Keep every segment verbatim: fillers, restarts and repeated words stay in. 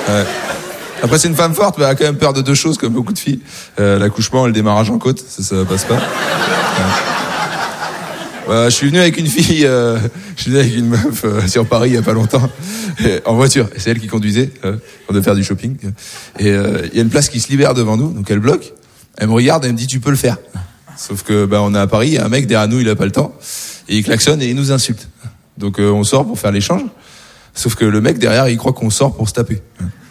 Ouais. Après, c'est une femme forte, mais elle a quand même peur de deux choses, comme beaucoup de filles. Euh, l'accouchement et le démarrage en côte, ça, ça passe pas. Ouais. Euh, je suis venu avec une fille, euh, je suis venu avec une meuf euh, sur Paris il y a pas longtemps, et, en voiture. Et c'est elle qui conduisait, euh, on devait faire du shopping. Et il euh, y a une place qui se libère devant nous, donc elle bloque. Elle me regarde, elle me dit tu peux le faire. Sauf que bah on est à Paris, il y a un mec derrière nous, il a pas le temps, et il klaxonne et il nous insulte. Donc euh, on sort pour faire l'échange. Sauf que le mec derrière, il croit qu'on sort pour se taper.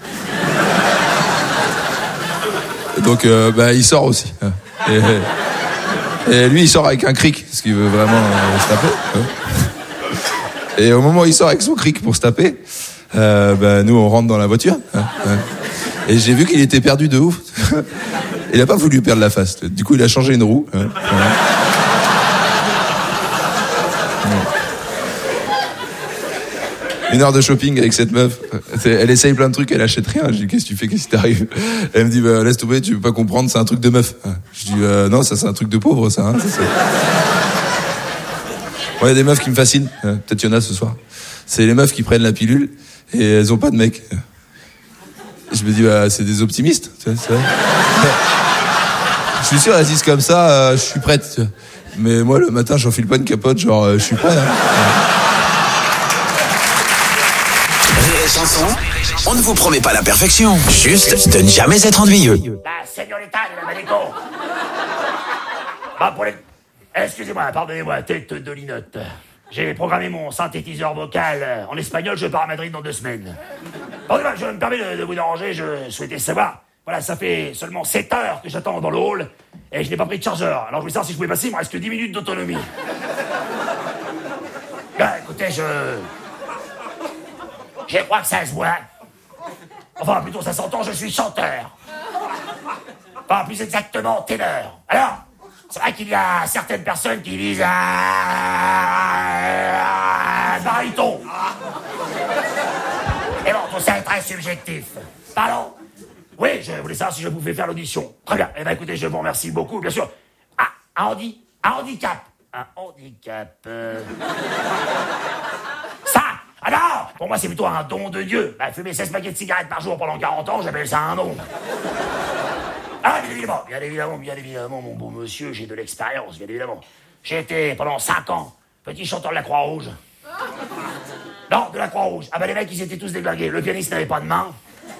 Et donc euh, bah il sort aussi. Et, Et lui, il sort avec un cric, parce qu'il veut vraiment euh, se taper. Et au moment où il sort avec son cric pour se taper, euh, bah, nous, on rentre dans la voiture. Et j'ai vu qu'il était perdu de ouf. Il a pas voulu perdre la face. Du coup, il a changé une roue. Une heure de shopping avec cette meuf. Elle essaye plein de trucs, elle achète rien. Je dis, qu'est-ce que tu fais, qu'est-ce qui t'arrive? Elle me dit, bah, laisse tomber, tu veux pas comprendre, c'est un truc de meuf. Je dis, euh, non, ça c'est un truc de pauvre, ça. Hein, ça c'est... Bon, il y a des meufs qui me fascinent. Peut-être il y en a ce soir. C'est les meufs qui prennent la pilule et elles ont pas de mec. Je me dis, bah, c'est des optimistes. Tu vois, c'est vrai. Je suis sûr, elles disent comme ça, euh, je suis prête. Tu vois. Mais moi, le matin, j'enfile pas une capote, genre, euh, je suis prêt. Hein. Chanson, on ne vous promet pas la perfection, juste de ne jamais être ennuyeux. La señorita de la Manico. Bah, pour les... Excusez-moi, pardonnez-moi, tête de linotte. J'ai programmé mon synthétiseur vocal en espagnol, je pars à Madrid dans deux semaines. Pardonnez-moi, je me permets de, de vous déranger, je souhaitais savoir. Voilà, ça fait seulement sept heures que j'attends dans le hall et je n'ai pas pris de chargeur. Alors je voulais savoir si je pouvais passer, il me reste que dix minutes d'autonomie. Bah, écoutez, je... Je crois que ça se voit. Enfin, plutôt ça s'entend, je suis chanteur. Enfin, plus exactement, ténor. Alors, c'est vrai qu'il y a certaines personnes qui disent un baryton. Et bon, tout ça est très subjectif. Pardon? Oui, je voulais savoir si je pouvais faire l'audition. Très bien. Eh bien, écoutez, je vous remercie beaucoup, bien sûr. Ah, un, handi... un handicap. Un handicap... Euh... Ça! Ah non! Pour moi, c'est plutôt un don de Dieu. Bah, fumer seize paquets de cigarettes par jour pendant quarante ans, j'appelle ça un don. Ah, bien évidemment, bien évidemment, bien évidemment, mon beau monsieur, j'ai de l'expérience, bien évidemment. J'ai été, pendant cinq ans, petit chanteur de la Croix-Rouge. Non, de la Croix-Rouge. Ah bah, les mecs, ils étaient tous déglingués. Le pianiste n'avait pas de main.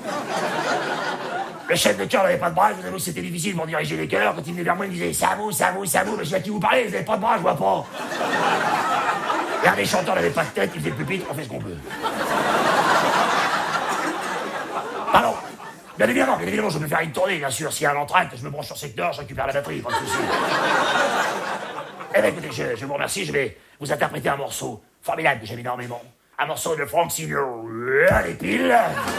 Le chef de chœur n'avait pas de bras. Je vous avoue que c'était difficile pour diriger les chœurs. Quand il venait vers moi, il me disait « Ça vous, ça vous, ça vous ». Mais je dis « À qui vous parlez? Vous n'avez pas de bras, je vois pas. » Là, les chanteurs n'avaient pas de tête, ils faisaient le pupitre, on fait ce qu'on peut. Pardon. Bien évidemment, bien évidemment, je peux faire une tournée, bien sûr. S'il y a un entracte, je me branche sur secteur, je récupère la batterie, pas de souci. Eh bien, écoutez, je, je vous remercie, je vais vous interpréter un morceau formidable que j'aime énormément. Un morceau de Frank Sinatra, les piles.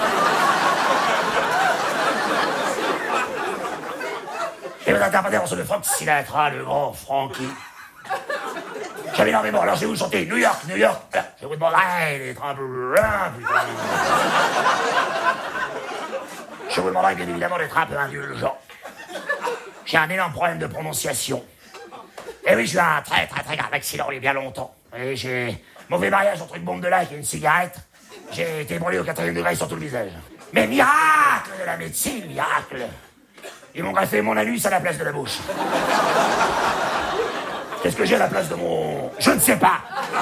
Et vous interprétez un morceau de Frank Sinatra, le grand Frankie. J'aime énormément, alors je vais vous chanter New York, New York. Je vous demanderai d'être un peu... putain. Je vous demanderai bien évidemment d'être un peu indulgent. J'ai un énorme problème de prononciation. Et oui, j'ai eu un très très très grave accident il y a bien longtemps. Et j'ai mauvais mariage entre une bombe de lac et une cigarette. J'ai été brûlé au quatrième degré sur tout le visage. Mais miracle de la médecine, miracle. Ils m'ont greffé mon anus à la place de la bouche. Qu'est-ce que j'ai à la place de mon... Je ne sais pas.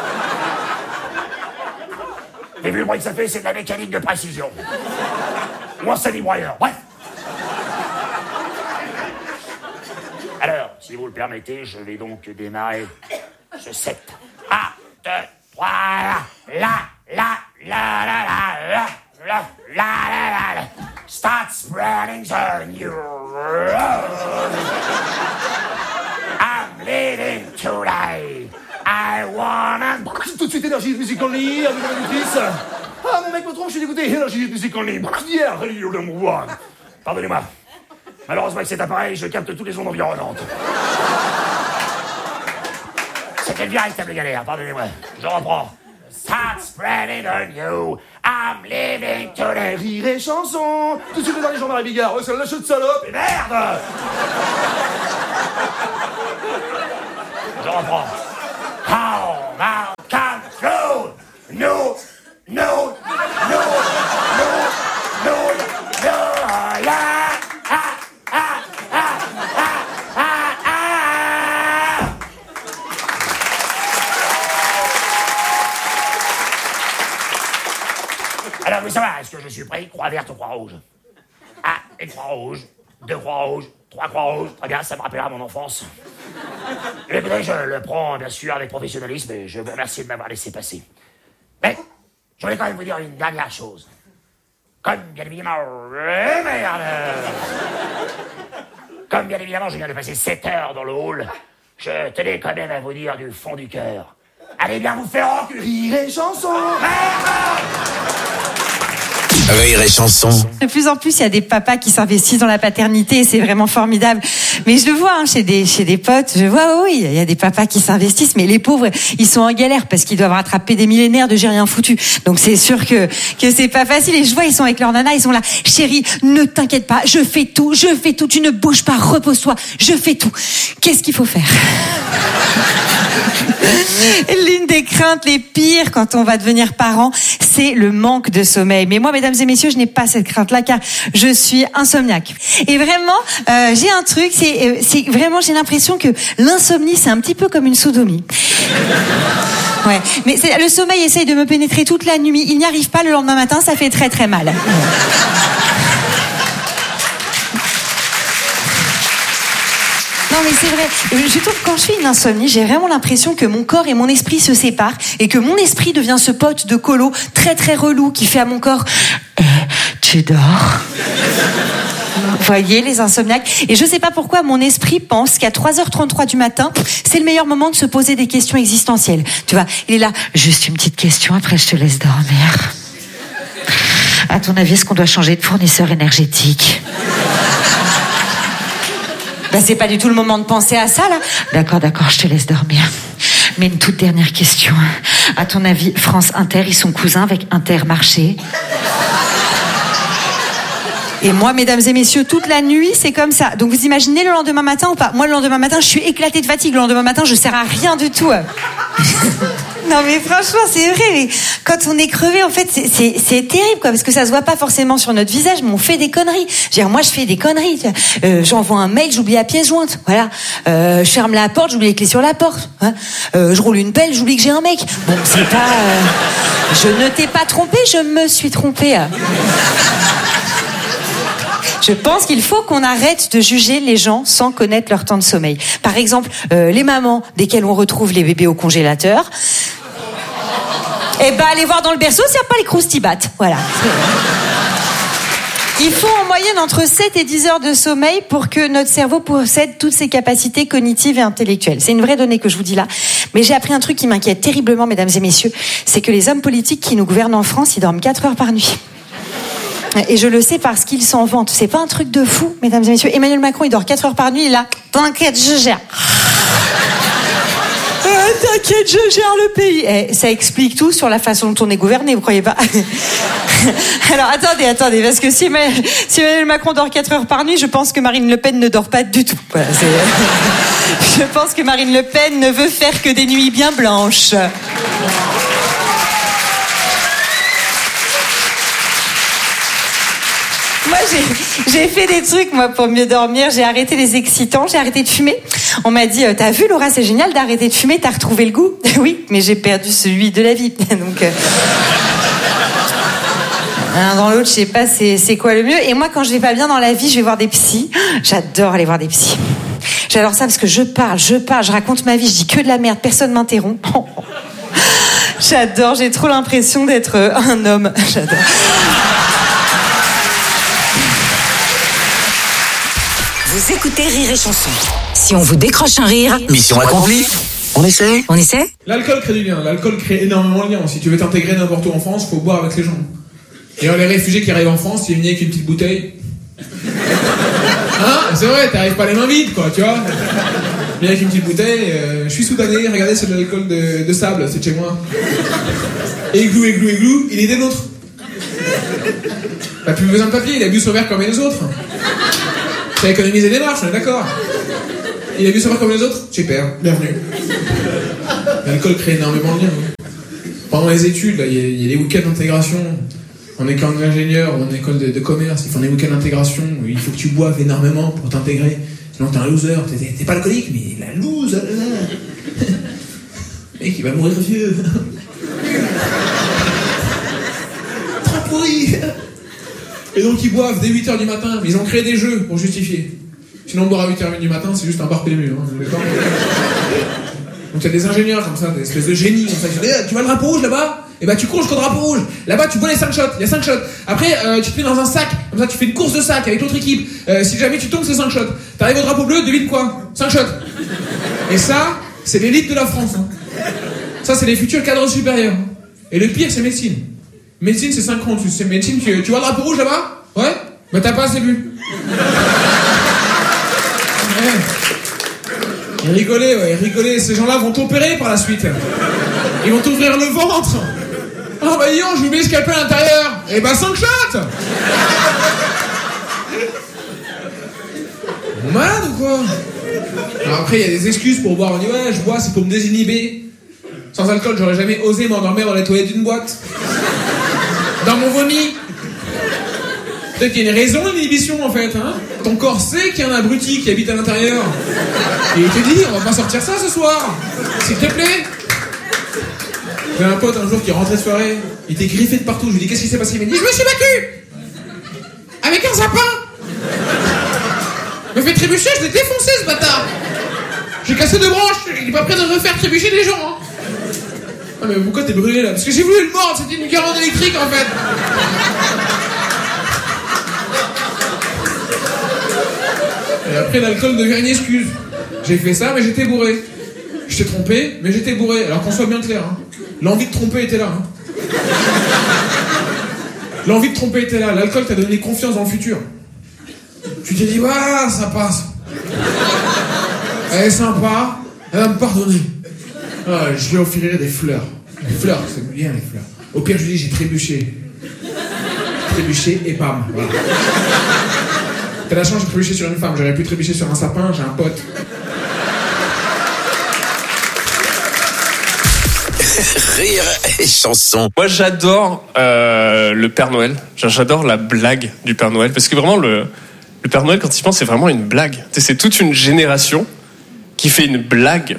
Mais vu le bruit que ça fait, c'est de la mécanique de précision. Ou un salibroyeur, bref. Alors, si vous le permettez, je vais donc démarrer ce set. Un, deux, trois, la, la, la, la, la, la, la, la, la, la. Start spreading the news. I'm leaving today. I wanna... Tout de suite, énergie de musique en ligne, avec mon éditrice. Ah, mon mec me trompe, je suis dégoûté. Énergie de musique en ligne. Hier, radio number one. Pardonnez-moi. Malheureusement, avec cet appareil, je capte toutes les ondes environnantes. C'était une véritable galère, pardonnez-moi. Je reprends. Start spreading the news. I'm leaving today. Rire et chanson. Tout de suite, dans les Jean-Marie Bigard. Oh, c'est un lâche de salope. Et merde. Je reprends. How now come through. No, no, no, no, no, Alors, vous savez, est-ce que je suis prêt? Croix verte ou croix rouge? Ah, une croix rouge, deux croix rouges, trois croix rouges. Très bien, ça me rappellera mon enfance. Écoutez, je le prends, bien sûr, avec professionnalisme et je vous remercie de m'avoir laissé passer. Mais, je voulais quand même vous dire une dernière chose. Comme, bien évidemment... Eh, merde. Comme, bien évidemment, je viens de passer sept heures dans le hall, je tenais quand même à vous dire du fond du cœur. Allez bien vous faire enculer les chansons. Merde. Rire et chanson. De plus en plus, il y a des papas qui s'investissent dans la paternité et c'est vraiment formidable. Mais je le vois hein, chez des chez des potes, je vois oui, il y a des papas qui s'investissent, mais les pauvres, ils sont en galère parce qu'ils doivent rattraper des millénaires de j'ai rien foutu. Donc c'est sûr que que c'est pas facile. Et je vois, ils sont avec leur nana, ils sont là. Chérie, ne t'inquiète pas, je fais tout, je fais tout. Tu ne bouges pas, repose-toi, je fais tout. Qu'est-ce qu'il faut faire? L'une des craintes les pires quand on va devenir parent, c'est le manque de sommeil. Mais moi, mesdames et messieurs, je n'ai pas cette crainte-là car je suis insomniaque. Et vraiment, euh, j'ai un truc, c'est, euh, c'est vraiment, j'ai l'impression que l'insomnie, c'est un petit peu comme une sodomie. Ouais, mais c'est, le sommeil essaye de me pénétrer toute la nuit. Il n'y arrive pas le lendemain matin, ça fait très très mal. Non mais c'est vrai, je trouve que quand je fais une insomnie, j'ai vraiment l'impression que mon corps et mon esprit se séparent et que mon esprit devient ce pote de colo très très relou qui fait à mon corps eh, tu dors. Vous voyez les insomniaques. Et je sais pas pourquoi mon esprit pense qu'à trois heures trente-trois du matin, c'est le meilleur moment de se poser des questions existentielles. Tu vois, il est là, juste une petite question, après je te laisse dormir. À ton avis, est-ce qu'on doit changer de fournisseur énergétique ? Ben, c'est pas du tout le moment de penser à ça, là. D'accord, d'accord, je te laisse dormir. Mais une toute dernière question. À ton avis, France Inter, ils sont cousins avec Intermarché? Et moi, mesdames et messieurs, toute la nuit, c'est comme ça. Donc vous imaginez le lendemain matin ou pas? Moi, le lendemain matin, je suis éclatée de fatigue. Le lendemain matin, je sers à rien du tout. Non mais franchement, c'est vrai. Mais quand on est crevé, en fait, c'est, c'est, c'est terrible, quoi, parce que ça se voit pas forcément sur notre visage, mais on fait des conneries. Je veux dire, moi, je fais des conneries. Euh, j'envoie un mail, j'oublie la pièce jointe. Voilà. Euh, je ferme la porte, j'oublie les clés sur la porte. Hein. Euh, je roule une pelle, j'oublie que j'ai un mec. Bon, c'est pas. Euh... Je ne t'ai pas trompé, je me suis trompée. Je pense qu'il faut qu'on arrête de juger les gens sans connaître leur temps de sommeil. Par exemple, euh, les mamans desquelles on retrouve les bébés au congélateur. Eh ben, allez voir dans le berceau s'il n'y a pas les croustibates. Voilà. Il faut en moyenne entre sept et dix heures de sommeil pour que notre cerveau possède toutes ses capacités cognitives et intellectuelles. C'est une vraie donnée que je vous dis là. Mais j'ai appris un truc qui m'inquiète terriblement, mesdames et messieurs. C'est que les hommes politiques qui nous gouvernent en France, ils dorment quatre heures par nuit. Et je le sais parce qu'ils s'en vantent. C'est pas un truc de fou, mesdames et messieurs. Emmanuel Macron, il dort quatre heures par nuit, il est là. T'inquiète, je gère. Euh, t'inquiète, je gère le pays. Eh, ça explique tout sur la façon dont on est gouverné, vous croyez pas? Alors, attendez, attendez, parce que si Emmanuel, si Emmanuel Macron dort quatre heures par nuit, je pense que Marine Le Pen ne dort pas du tout. Voilà, c'est... Je pense que Marine Le Pen ne veut faire que des nuits bien blanches. Moi, j'ai, j'ai fait des trucs, moi, pour mieux dormir. J'ai arrêté les excitants, j'ai arrêté de fumer. On m'a dit, t'as vu, Laura, c'est génial d'arrêter de fumer, t'as retrouvé le goût. Oui, mais j'ai perdu celui de la vie. Donc, euh... l'un dans l'autre, je sais pas, c'est, c'est quoi le mieux. Et moi, quand je vais pas bien dans la vie, je vais voir des psys. J'adore aller voir des psys. J'adore ça parce que je parle, je parle, je raconte ma vie, je dis que de la merde, personne m'interrompt. J'adore, j'ai trop l'impression d'être un homme. J'adore. Vous écoutez Rire et Chanson. Si on vous décroche un rire... Mission accomplie. On essaie On essaie? L'alcool crée du lien. L'alcool crée énormément de liens. Si tu veux t'intégrer n'importe où en France, faut boire avec les gens. Et les réfugiés qui arrivent en France, ils viennent avec une petite bouteille. Hein? C'est vrai, t'arrives pas les mains vides, quoi, tu vois. Viens avec une petite bouteille. Euh, je suis soudanais, regardez, c'est de l'alcool de, de sable, c'est de chez moi. Églou, églou, églou, il est des nôtres. T'as plus besoin de papier, il a bu son verre comme les autres. T'as économisé des marches, on est d'accord. Il a bu son verre comme les autres? Super, bienvenue. L'alcool crée énormément de liens. Pendant les études, il y, y a des week-ends d'intégration. En école d'ingénieur ou en école de, de commerce, ils font des week-ends d'intégration où il faut que tu boives énormément pour t'intégrer. Sinon t'es un loser, t'es, t'es pas alcoolique, mais la loose. Mec, il va mourir vieux. Trop Et donc ils boivent dès huit heures du matin, mais ils ont créé des jeux pour justifier. Sinon boire à huit heures du matin, c'est juste un bar P M U, hein, d'accord. Donc il y a des ingénieurs comme ça, des espèces de génies comme ça, qui disent, tu vois le drapeau rouge là-bas? Et bah tu cours jusqu'au drapeau rouge. Là-bas tu bois les cinq shots, il y a cinq shots. Après euh, tu te mets dans un sac, comme ça tu fais une course de sac avec l'autre équipe. Euh, si jamais tu tombes c'est cinq shots. T'arrives au drapeau bleu, devine quoi? cinq shots. Et ça, c'est l'élite de la France. Hein. Ça c'est les futurs cadres supérieurs. Et le pire c'est médecine. Médecine c'est cinq ans, tu sais, médecine, tu, tu vois le drapeau rouge là-bas? Ouais? Bah t'as pas assez bu. Ouais. Ils rigolaient, ouais, ils rigolaient. Ces gens-là vont t'opérer par la suite. Ils vont t'ouvrir le ventre. Ah bah dis donc, j'ai oublié ce qu'il y a à l'intérieur. Et bah cinq shots. On est malade ou quoi? Alors après, il y a des excuses pour boire. On dit ouais, je bois, c'est pour me désinhiber. Sans alcool, j'aurais jamais osé m'endormir dans les toilettes d'une boîte. Dans mon vomi. Peut-être qu'il y a une raison, une inhibition en fait, hein. Ton corps sait qu'il y a un abruti qui habite à l'intérieur. Et il te dit, on va pas sortir ça ce soir. S'il te plaît. J'ai un pote un jour qui est rentré de soirée, il était griffé de partout. Je lui dis, qu'est-ce qui s'est passé? Il m'a dit, je me suis battu avec un sapin. Il m'a fait trébucher, je l'ai défoncé ce bâtard. J'ai cassé deux branches, il est pas prêt de refaire trébucher les gens. Hein. Ah mais pourquoi t'es brûlé là? Parce que j'ai voulu le mordre, c'était une guirlande électrique en fait. Et après l'alcool devient une excuse. J'ai fait ça mais j'étais bourré. Je t'ai trompé mais j'étais bourré. Alors qu'on soit bien clair, hein. L'envie de tromper était là. Hein. L'envie de tromper était là. L'alcool t'a donné confiance dans le futur. Tu t'es dit, ah, ça passe. Elle est sympa, elle va me pardonner. Ah, je lui offrirai des fleurs. Les fleurs, c'est bien les fleurs. Au pire, je lui dis, j'ai trébuché. Trébuché et pam. Voilà. T'as la chance, j'ai trébuché sur une femme. J'aurais pu trébucher sur un sapin, j'ai un pote. Rire et chanson. Moi, j'adore euh, le Père Noël. J'adore la blague du Père Noël. Parce que vraiment, le, le Père Noël, quand il pense, c'est vraiment une blague. Tu sais, c'est toute une génération qui fait une blague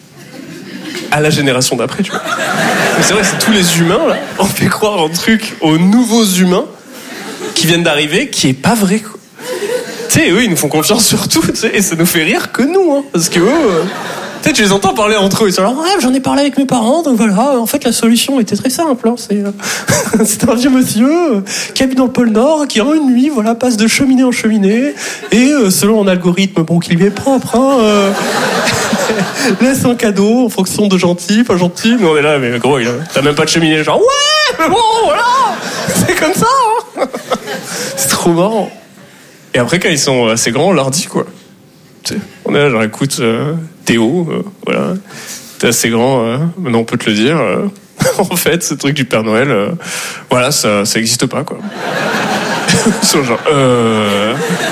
à la génération d'après, tu vois. Mais c'est vrai, c'est tous les humains, là. On fait croire un truc aux nouveaux humains qui viennent d'arriver qui est pas vrai, quoi. Tu sais, eux, ils nous font confiance sur tout, tu sais, et ça nous fait rire que nous, hein. Parce que eux... Euh... Tu sais, tu les entends parler entre eux. Ils sont là, ouais, j'en ai parlé avec mes parents, donc voilà. En fait, la solution était très simple. Hein. C'est, euh, c'est un vieux monsieur euh, qui habite dans le pôle Nord, qui en une nuit, voilà, passe de cheminée en cheminée, et euh, selon un algorithme, bon, qui lui est propre, hein, euh, laisse un cadeau en fonction de gentil, pas gentil. Nous, on est là, mais gros, il a, t'as même pas de cheminée, genre, ouais, mais bon, voilà, c'est comme ça. Hein. C'est trop marrant. Et après, quand ils sont assez grands, on leur dit quoi. On est là, genre, écoute, euh, Théo, euh, voilà, t'es assez grand, euh, maintenant on peut te le dire. Euh, en fait, ce truc du Père Noël, euh, voilà, ça, ça existe pas, quoi. Ils sont genre, euh,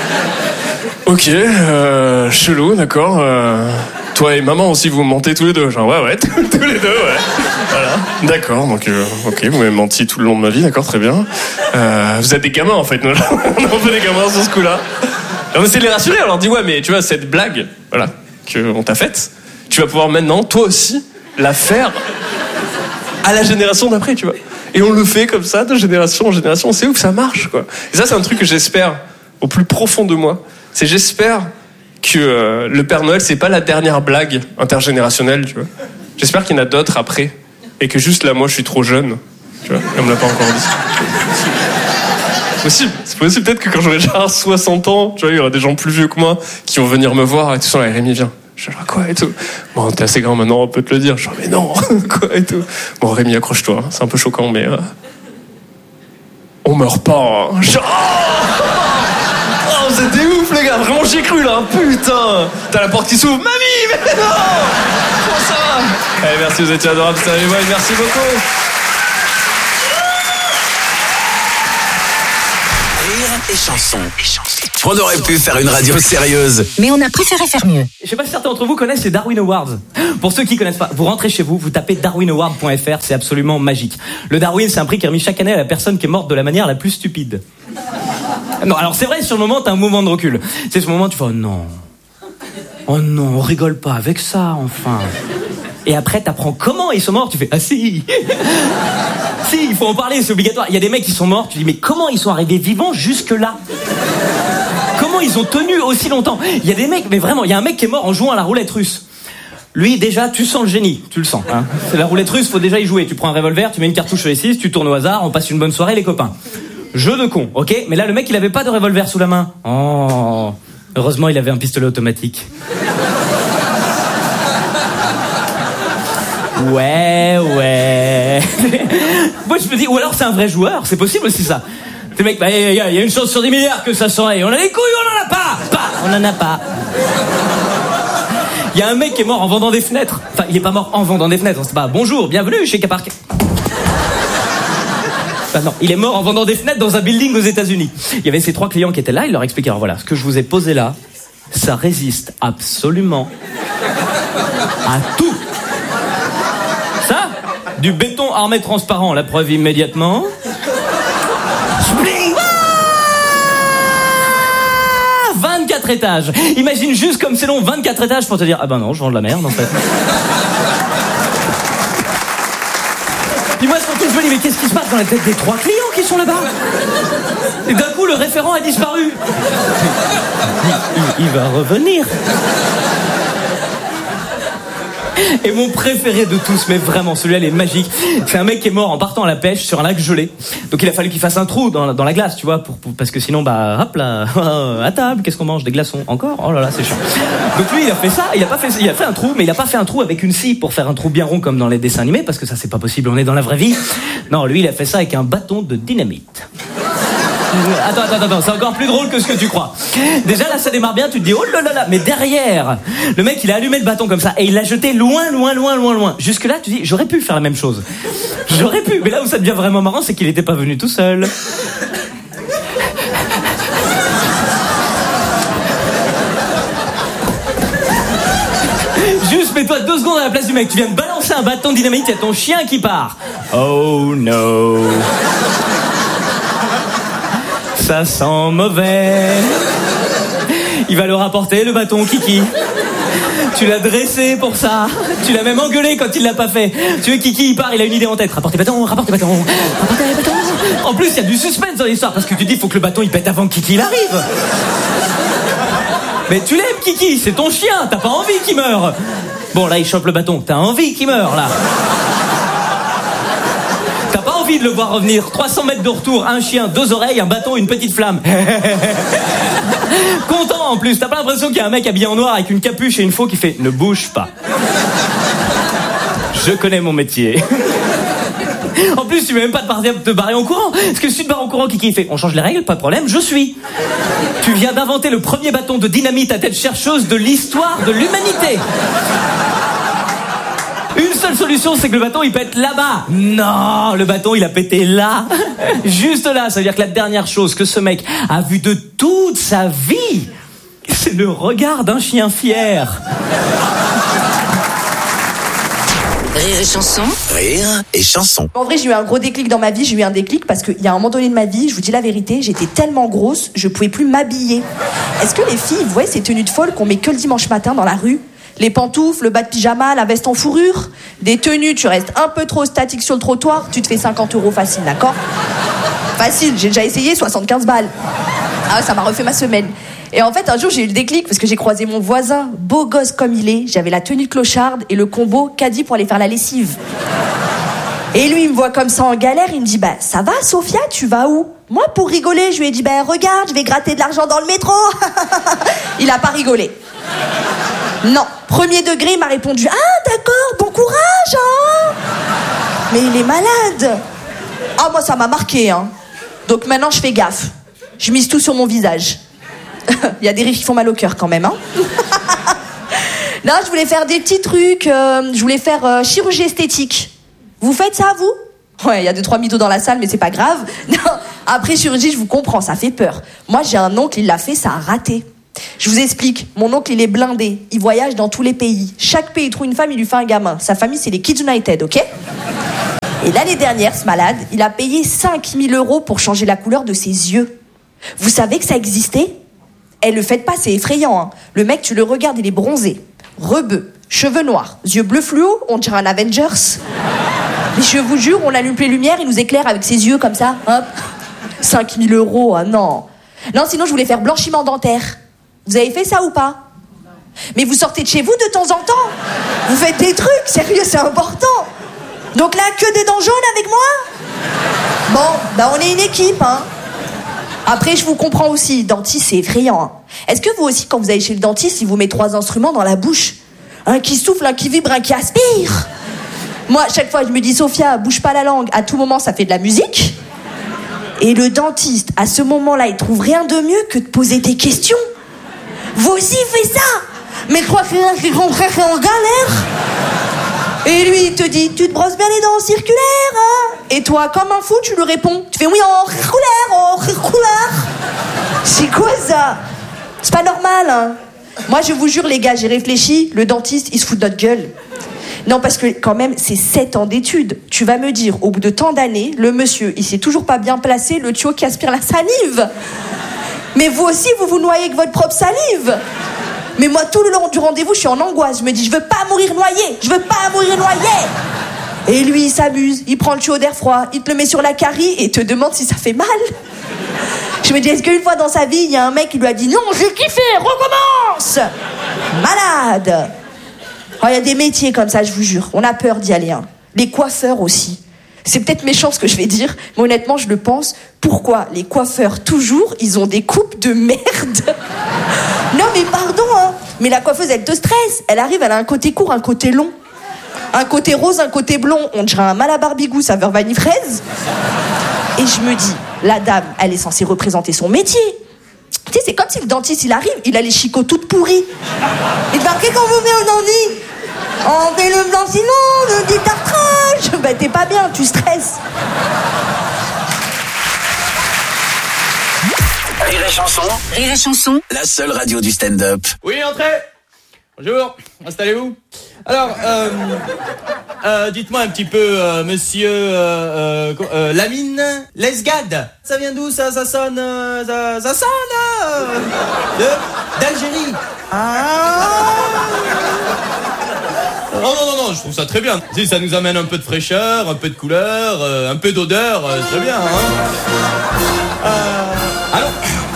ok, euh, chelou, d'accord. Euh, toi et maman aussi, vous mentez tous les deux, genre, ouais, ouais, tous les deux, ouais. Voilà, d'accord, donc, euh, ok, vous m'avez menti tout le long de ma vie, d'accord, très bien. Euh, vous êtes des gamins, en fait, nous, on est un peu des gamins sur ce coup-là. On essaie de les rassurer, on leur dit ouais mais tu vois cette blague voilà, qu'on t'a faite, tu vas pouvoir maintenant toi aussi la faire à la génération d'après, tu vois. Et on le fait comme ça de génération en génération, c'est ouf, ça marche quoi. Et ça c'est un truc que j'espère au plus profond de moi, c'est j'espère que euh, le Père Noël c'est pas la dernière blague intergénérationnelle, tu vois. J'espère qu'il y en a d'autres après et que juste là moi je suis trop jeune, tu vois, et on me l'a pas encore dit. Possible. C'est possible, peut-être que quand j'aurai déjà soixante ans, tu vois, il y aura des gens plus vieux que moi qui vont venir me voir et tout ça, là, Rémi, viens. Je suis genre, quoi et tout. Bon, t'es assez grand maintenant, on peut te le dire. Je suis genre, mais non, quoi et tout. Bon, Rémi, accroche-toi, c'est un peu choquant, mais euh... on meurt pas. Hein. Genre... Oh, c'était ouf, les gars, vraiment, j'y ai cru là, putain. T'as la porte qui s'ouvre, mamie, mais non. Comment ça va? Allez, merci, vous étiez adorables, salut, ouais, merci beaucoup. Et chansons. On aurait pu faire une radio sérieuse, mais on a préféré faire mieux. Je sais pas si certains d'entre vous connaissent les Darwin Awards. Pour ceux qui connaissent pas, vous rentrez chez vous, vous tapez darwin award point f r, c'est absolument magique. Le Darwin, c'est un prix qui est remis chaque année à la personne qui est morte de la manière la plus stupide. Non, alors c'est vrai, sur le moment, t'as un mouvement de recul. C'est ce moment où tu fais, oh non. Oh non, on rigole pas avec ça, enfin. Et après, t'apprends comment ils sont morts. Tu fais ah si, si, il faut en parler, c'est obligatoire. Il y a des mecs qui sont morts. Tu dis mais comment ils sont arrivés vivants jusque là? Comment ils ont tenu aussi longtemps? Il y a des mecs, mais vraiment, il y a un mec qui est mort en jouant à la roulette russe. Lui, déjà, tu sens le génie. Tu le sens. Hein. C'est la roulette russe, faut déjà y jouer. Tu prends un revolver, tu mets une cartouche sur les six, tu tournes au hasard, on passe une bonne soirée, les copains. Jeu de con, ok? Mais là, le mec, il avait pas de revolver sous la main. Oh, heureusement, il avait un pistolet automatique. Ouais, ouais. Moi, je me dis, ou alors c'est un vrai joueur, c'est possible aussi ça. Ces mecs, bah, il y, y a une chance sur dix milliards que ça s'enraye. On a des couilles, on en a pas, pas, on en a pas. Il y a un mec qui est mort en vendant des fenêtres. Enfin, il est pas mort en vendant des fenêtres. C'est pas bonjour, bienvenue chez Caparc. Enfin, non, il est mort en vendant des fenêtres dans un building aux États-Unis. Il y avait ces trois clients qui étaient là. Il leur expliquait alors voilà, ce que je vous ai posé là, ça résiste absolument à tout. Ça, du béton armé transparent, la preuve immédiatement. vingt-quatre étages. Imagine juste comme c'est long, vingt-quatre étages pour te dire ah ben non, je vends de la merde en fait. Puis moi surtout je me dis mais qu'est-ce qui se passe dans la tête des trois clients qui sont là-bas? Et d'un coup le référent a disparu. Il, il, il va revenir. Et mon préféré de tous, mais vraiment, celui-là, il est magique. C'est un mec qui est mort en partant à la pêche sur un lac gelé. Donc il a fallu qu'il fasse un trou dans, dans la glace, tu vois, pour, pour, parce que sinon, bah, hop là, à table, qu'est-ce qu'on mange? Des glaçons encore? Oh là là, c'est chiant. Donc lui, il a fait ça, il a pas fait, il a fait un trou, mais il a pas fait un trou avec une scie pour faire un trou bien rond comme dans les dessins animés, parce que ça, c'est pas possible, on est dans la vraie vie. Non, lui, il a fait ça avec un bâton de dynamite. Attends, attends, attends, c'est encore plus drôle que ce que tu crois. Déjà là ça démarre bien, tu te dis oh là là là, mais derrière, le mec il a allumé le bâton comme ça et il l'a jeté loin, loin, loin, loin, loin. Jusque là tu dis j'aurais pu faire la même chose. J'aurais pu, mais là où ça devient vraiment marrant c'est qu'il était pas venu tout seul. Juste mets-toi deux secondes à la place du mec, tu viens de balancer un bâton de dynamite, il y a ton chien qui part. Oh no. Ça sent mauvais. Il va le rapporter, le bâton, Kiki. Tu l'as dressé pour ça. Tu l'as même engueulé quand il l'a pas fait. Tu veux, Kiki, il part, il a une idée en tête. Rapportez bâton, rapportez bâton, rapportez bâton. En plus, il y a du suspense dans l'histoire, parce que tu dis, il faut que le bâton, il pète avant que Kiki il arrive. Mais tu l'aimes, Kiki, c'est ton chien, t'as pas envie qu'il meure. Bon, là, il chope le bâton, t'as envie qu'il meure, là. Envie de le voir revenir, trois cents mètres de retour, un chien, deux oreilles, un bâton, une petite flamme. Content en plus, t'as pas l'impression qu'il y a un mec habillé en noir avec une capuche et une faux qui fait ne bouge pas. Je connais mon métier. En plus, tu veux même pas te barrer, te barrer en courant. Parce que si tu te barres en courant, Kiki fait on change les règles, pas de problème, je suis. Tu viens d'inventer le premier bâton de dynamite à tête chercheuse de l'histoire de l'humanité. Une seule solution, c'est que le bâton, il pète là-bas. Non, le bâton, il a pété là. Juste là, ça veut dire que la dernière chose que ce mec a vue de toute sa vie, c'est le regard d'un chien fier. Rire et chanson. Rire et chanson. En vrai, j'ai eu un gros déclic dans ma vie. J'ai eu un déclic parce qu'il y a un moment donné de ma vie, je vous dis la vérité, j'étais tellement grosse, je pouvais plus m'habiller. Est-ce que les filles, vous voyez ces tenues de folle qu'on met que le dimanche matin dans la rue? Les pantoufles, le bas de pyjama, la veste en fourrure, des tenues, tu restes un peu trop statique sur le trottoir, tu te fais cinquante euros facile, d'accord? Facile, j'ai déjà essayé, soixante-quinze balles. Ah, ça m'a refait ma semaine. Et en fait, un jour, j'ai eu le déclic parce que j'ai croisé mon voisin, beau gosse comme il est, j'avais la tenue de clocharde et le combo caddie pour aller faire la lessive. Et lui, il me voit comme ça en galère, il me dit, bah, ça va, Sophia, tu vas où? Moi, pour rigoler, je lui ai dit, bah, regarde, je vais gratter de l'argent dans le métro. Il a pas rigolé. Non, premier degré, il m'a répondu « Ah, d'accord, bon courage, hein !» Mais il est malade. Ah, moi, ça m'a marqué, hein. Donc maintenant, je fais gaffe. Je mise tout sur mon visage. Il y a des rires qui font mal au cœur, quand même, hein. Non, je voulais faire des petits trucs. Euh, je voulais faire euh, chirurgie esthétique. Vous faites ça, vous? Ouais, il y a deux, trois mythos dans la salle, mais c'est pas grave. Non, après chirurgie, je vous comprends, ça fait peur. Moi, j'ai un oncle, il l'a fait, ça a raté. Je vous explique, mon oncle il est blindé, il voyage dans tous les pays. Chaque pays trouve une femme, il lui fait un gamin. Sa famille c'est les Kids United, ok? Et l'année dernière, ce malade, il a payé cinq mille euros pour changer la couleur de ses yeux. Vous savez que ça existait? Eh, le faites pas, c'est effrayant, hein. Le mec, tu le regardes, il est bronzé, rebeu, cheveux noirs, yeux bleus fluo, on dirait un Avengers. Mais je vous jure, on allume les lumières, il nous éclaire avec ses yeux comme ça, hop. cinq mille euros, ah non. Non, sinon je voulais faire blanchiment dentaire. Vous avez fait ça ou pas? Mais vous sortez de chez vous de temps en temps. Vous faites des trucs, sérieux, c'est important. Donc là, que des dents jaunes avec moi? Bon, bah on est une équipe, hein. Après, je vous comprends aussi, dentiste, c'est effrayant. Hein. Est-ce que vous aussi, quand vous allez chez le dentiste, il vous met trois instruments dans la bouche? Un qui souffle, un qui vibre, un qui aspire. Moi, à chaque fois, je me dis, Sophia, bouge pas la langue. À tout moment, ça fait de la musique. Et le dentiste, à ce moment-là, il trouve rien de mieux que de poser des questions. Vous aussi, faites ça. Mais je crois que c'est un qui comprend, c'est en galère. Et lui, il te dit, tu te brosses bien les dents en circulaire, hein? Et toi, comme un fou, tu lui réponds. Tu fais, oui, en circulaire, en circulaire. C'est quoi ça? C'est pas normal, hein? Moi, je vous jure, les gars, j'ai réfléchi, le dentiste, il se fout de notre gueule. Non, parce que quand même, c'est sept ans d'études. Tu vas me dire, au bout de tant d'années, le monsieur, il s'est toujours pas bien placé, le tuyau qui aspire la salive. Mais vous aussi, vous vous noyez avec votre propre salive. Mais moi, tout le long du rendez-vous, je suis en angoisse. Je me dis, je veux pas mourir noyé. Je veux pas mourir noyé. Et lui, il s'amuse. Il prend le tuyau d'air froid. Il te le met sur la carie et te demande si ça fait mal. Je me dis, est-ce qu'une fois dans sa vie, il y a un mec qui lui a dit, non, j'ai kiffé, recommence. Malade. Oh, il y a des métiers comme ça, je vous jure. On a peur d'y aller. Hein. Les coiffeurs aussi. C'est peut-être méchant ce que je vais dire, mais honnêtement, je le pense. Pourquoi les coiffeurs, toujours, ils ont des coupes de merde? Non, mais pardon, hein. Mais la coiffeuse, elle te stresse. Elle arrive, elle a un côté court, un côté long. Un côté rose, un côté blond. On dirait un Malabar Bigou, saveur vanille fraise. Et je me dis, la dame, elle est censée représenter son métier. Tu sais, c'est comme si le dentiste, il arrive, il a les chicots toutes pourries. Il te marqué qu'on vous met au dentiste. On fait le blanchiment, le détartrage. Ben, t'es pas bien, tu stresses. Rire et chanson. Rire et chanson. La seule radio du stand-up. Oui, entrez. Bonjour, installez-vous. Alors, euh, euh, dites-moi un petit peu, euh, monsieur euh, euh, euh, Lamine Lesgade. Ça vient d'où ça? Ça sonne, euh, ça, ça sonne euh, de d'Algérie. Ah. Oh non, non, non, je trouve ça très bien. Si ça nous amène un peu de fraîcheur, un peu de couleur, euh, un peu d'odeur, euh, c'est très bien. Hein. Euh, allons.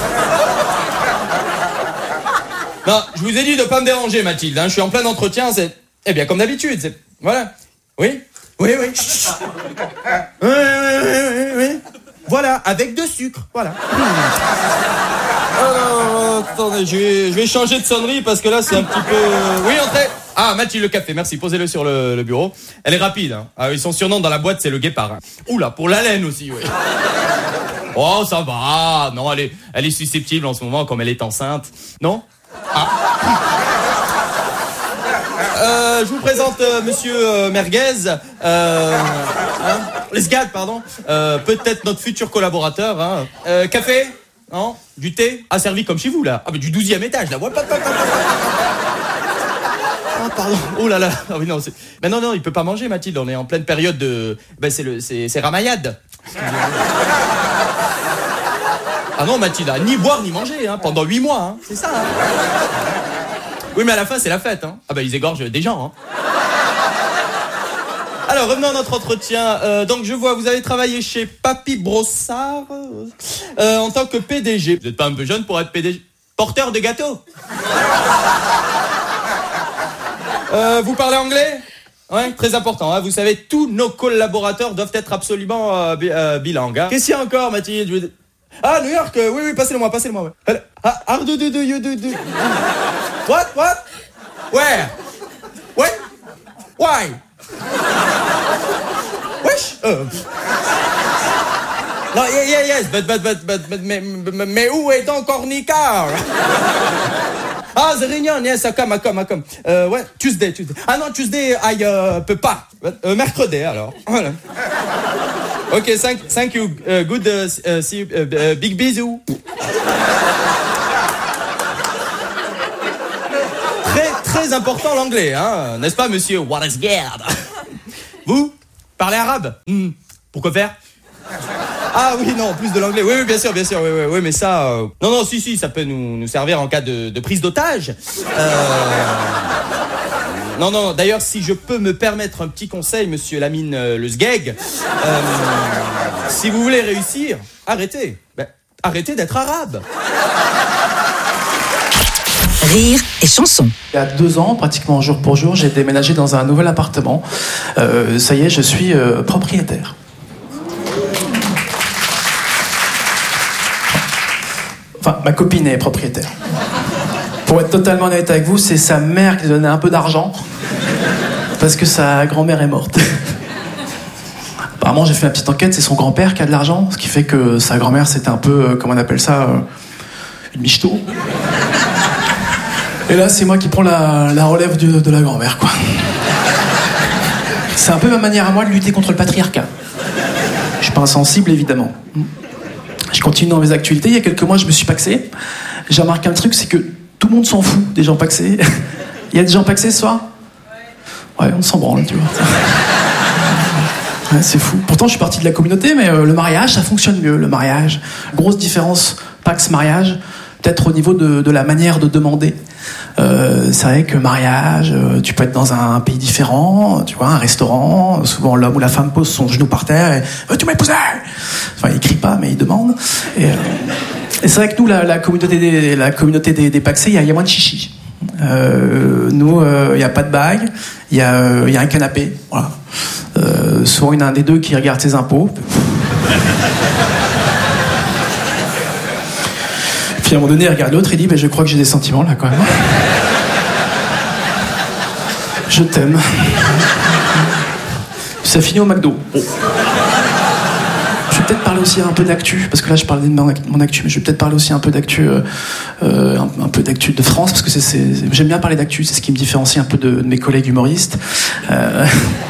Non, je vous ai dit de pas me déranger, Mathilde. Hein. Je suis en plein entretien, c'est... Eh bien, comme d'habitude, c'est... Voilà. Oui? Oui, oui. Oui, oui, oui, oui, oui. Voilà, avec de sucre, voilà. Oh, attendez, je vais, je vais changer de sonnerie parce que là, c'est un petit peu... Oui, entrez. Ah, Mathilde, le café, merci. Posez-le sur le, le bureau. Elle est rapide. Hein. Ah, son surnom dans la boîte, c'est le guépard. Hein. Oula, pour l'haleine aussi, oui. Oh, ça va. Non, elle est, elle est susceptible en ce moment, comme elle est enceinte. Non? Ah. Euh, je vous présente euh, monsieur euh, Merguez, euh, hein, Lesgade, pardon, euh, peut-être notre futur collaborateur. Hein. Euh, café? Non? Du thé? Ah, servi comme chez vous, là. Ah, mais du douzième étage, là. Ah, pardon. Oh là là. Ah oui, non, c'est... Mais non, non, il peut pas manger, Mathilde. On est en pleine période de... Ben, c'est le, c'est, c'est Ramayad. Ah non, Mathilde, ni boire ni manger, hein, pendant huit mois, hein. C'est ça, hein. Oui, mais à la fin, c'est la fête, hein. Ah bah, ils égorgent des gens, hein. Alors, revenons à notre entretien. Euh, donc, je vois, vous avez travaillé chez Papy Brossard euh, en tant que P D G. Vous n'êtes pas un peu jeune pour être P D G? Porteur de gâteaux. euh, vous parlez anglais? Ouais, très important. Hein. Vous savez, tous nos collaborateurs doivent être absolument euh, bi- euh, bilingues. Hein. Qu'est-ce qu'il y a encore, Mathilde? Ah, New York, euh, oui, oui, passez-le-moi, passez-le-moi. Ouais. Ah, ah, do, do, do, you, do, do. What, what? Where? What? Why? Wesh? Euh. Non, yeah, yeah, yes, but, but, but, but, but mais, mais, mais où est donc Ornicar? Ah, the réunion, yes, I come, I come, I come. Euh, ouais, Tuesday, Tuesday. Ah non, Tuesday, I euh, peux pas. Euh, mercredi, alors. Voilà. Ok, thank, thank you. Uh, good, uh, uh, see you. Uh, uh, big bisous. Très, très important l'anglais, hein, n'est-ce pas, monsieur Wallace-Gard? Vous parlez arabe? hmm. Pourquoi faire? Ah oui, non, plus de l'anglais. Oui, oui, bien sûr, bien sûr. Oui, oui, oui, mais ça... Euh... Non, non, si, si, ça peut nous, nous servir en cas de, de prise d'otage. Euh... Non, non, d'ailleurs, si je peux me permettre un petit conseil, monsieur Lamine euh, le Sgeg, euh, si vous voulez réussir, arrêtez. Ben, arrêtez d'être arabe. Rire et chanson. Il y a deux ans, pratiquement jour pour jour, j'ai déménagé dans un nouvel appartement. Euh, ça y est, je suis euh, propriétaire. Enfin, ma copine est propriétaire. Pour être totalement honnête avec vous, c'est sa mère qui lui donnait un peu d'argent parce que sa grand-mère est morte. Apparemment, j'ai fait ma petite enquête, c'est son grand-père qui a de l'argent, ce qui fait que sa grand-mère, c'était un peu, euh, comment on appelle ça, euh, une michto. Et là, c'est moi qui prends la, la relève de, de la grand-mère, quoi. C'est un peu ma manière à moi de lutter contre le patriarcat. Je suis pas insensible, évidemment. Je continue dans mes actualités. Il y a quelques mois, je me suis paxé. J'ai remarqué un truc, c'est que tout le monde s'en fout des gens paxés. Il y a des gens paxés ce soir ? Ouais, on s'en branle, tu vois. Ouais, c'est fou. Pourtant, je suis parti de la communauté, mais euh, le mariage, ça fonctionne mieux, le mariage. Grosse différence, pax-mariage, peut-être au niveau de, de la manière de demander. Euh, c'est vrai que mariage, euh, tu peux être dans un pays différent, tu vois, un restaurant, souvent l'homme ou la femme pose son genou par terre et euh, tu m'as épousé. Enfin, il crie pas, mais il demande. Et, euh, et c'est vrai que nous, la, la communauté des, la communauté des, des paxés, il y, y a moins de chichi. Euh, nous, il euh, n'y a pas de bague, il y, euh, y a un canapé, voilà. Euh, souvent, il y en a un des deux qui regarde ses impôts. Puis à un moment donné, il regarde l'autre et dit bah, « Je crois que j'ai des sentiments là quand même. Je t'aime. » Ça finit au McDo. Oh. Je vais peut-être parler aussi un peu d'actu, parce que là je parlais de mon actu, mais je vais peut-être parler aussi un peu d'actu, euh, un, un peu d'actu de France, parce que c'est, c'est, j'aime bien parler d'actu, c'est ce qui me différencie un peu de, de mes collègues humoristes. Euh...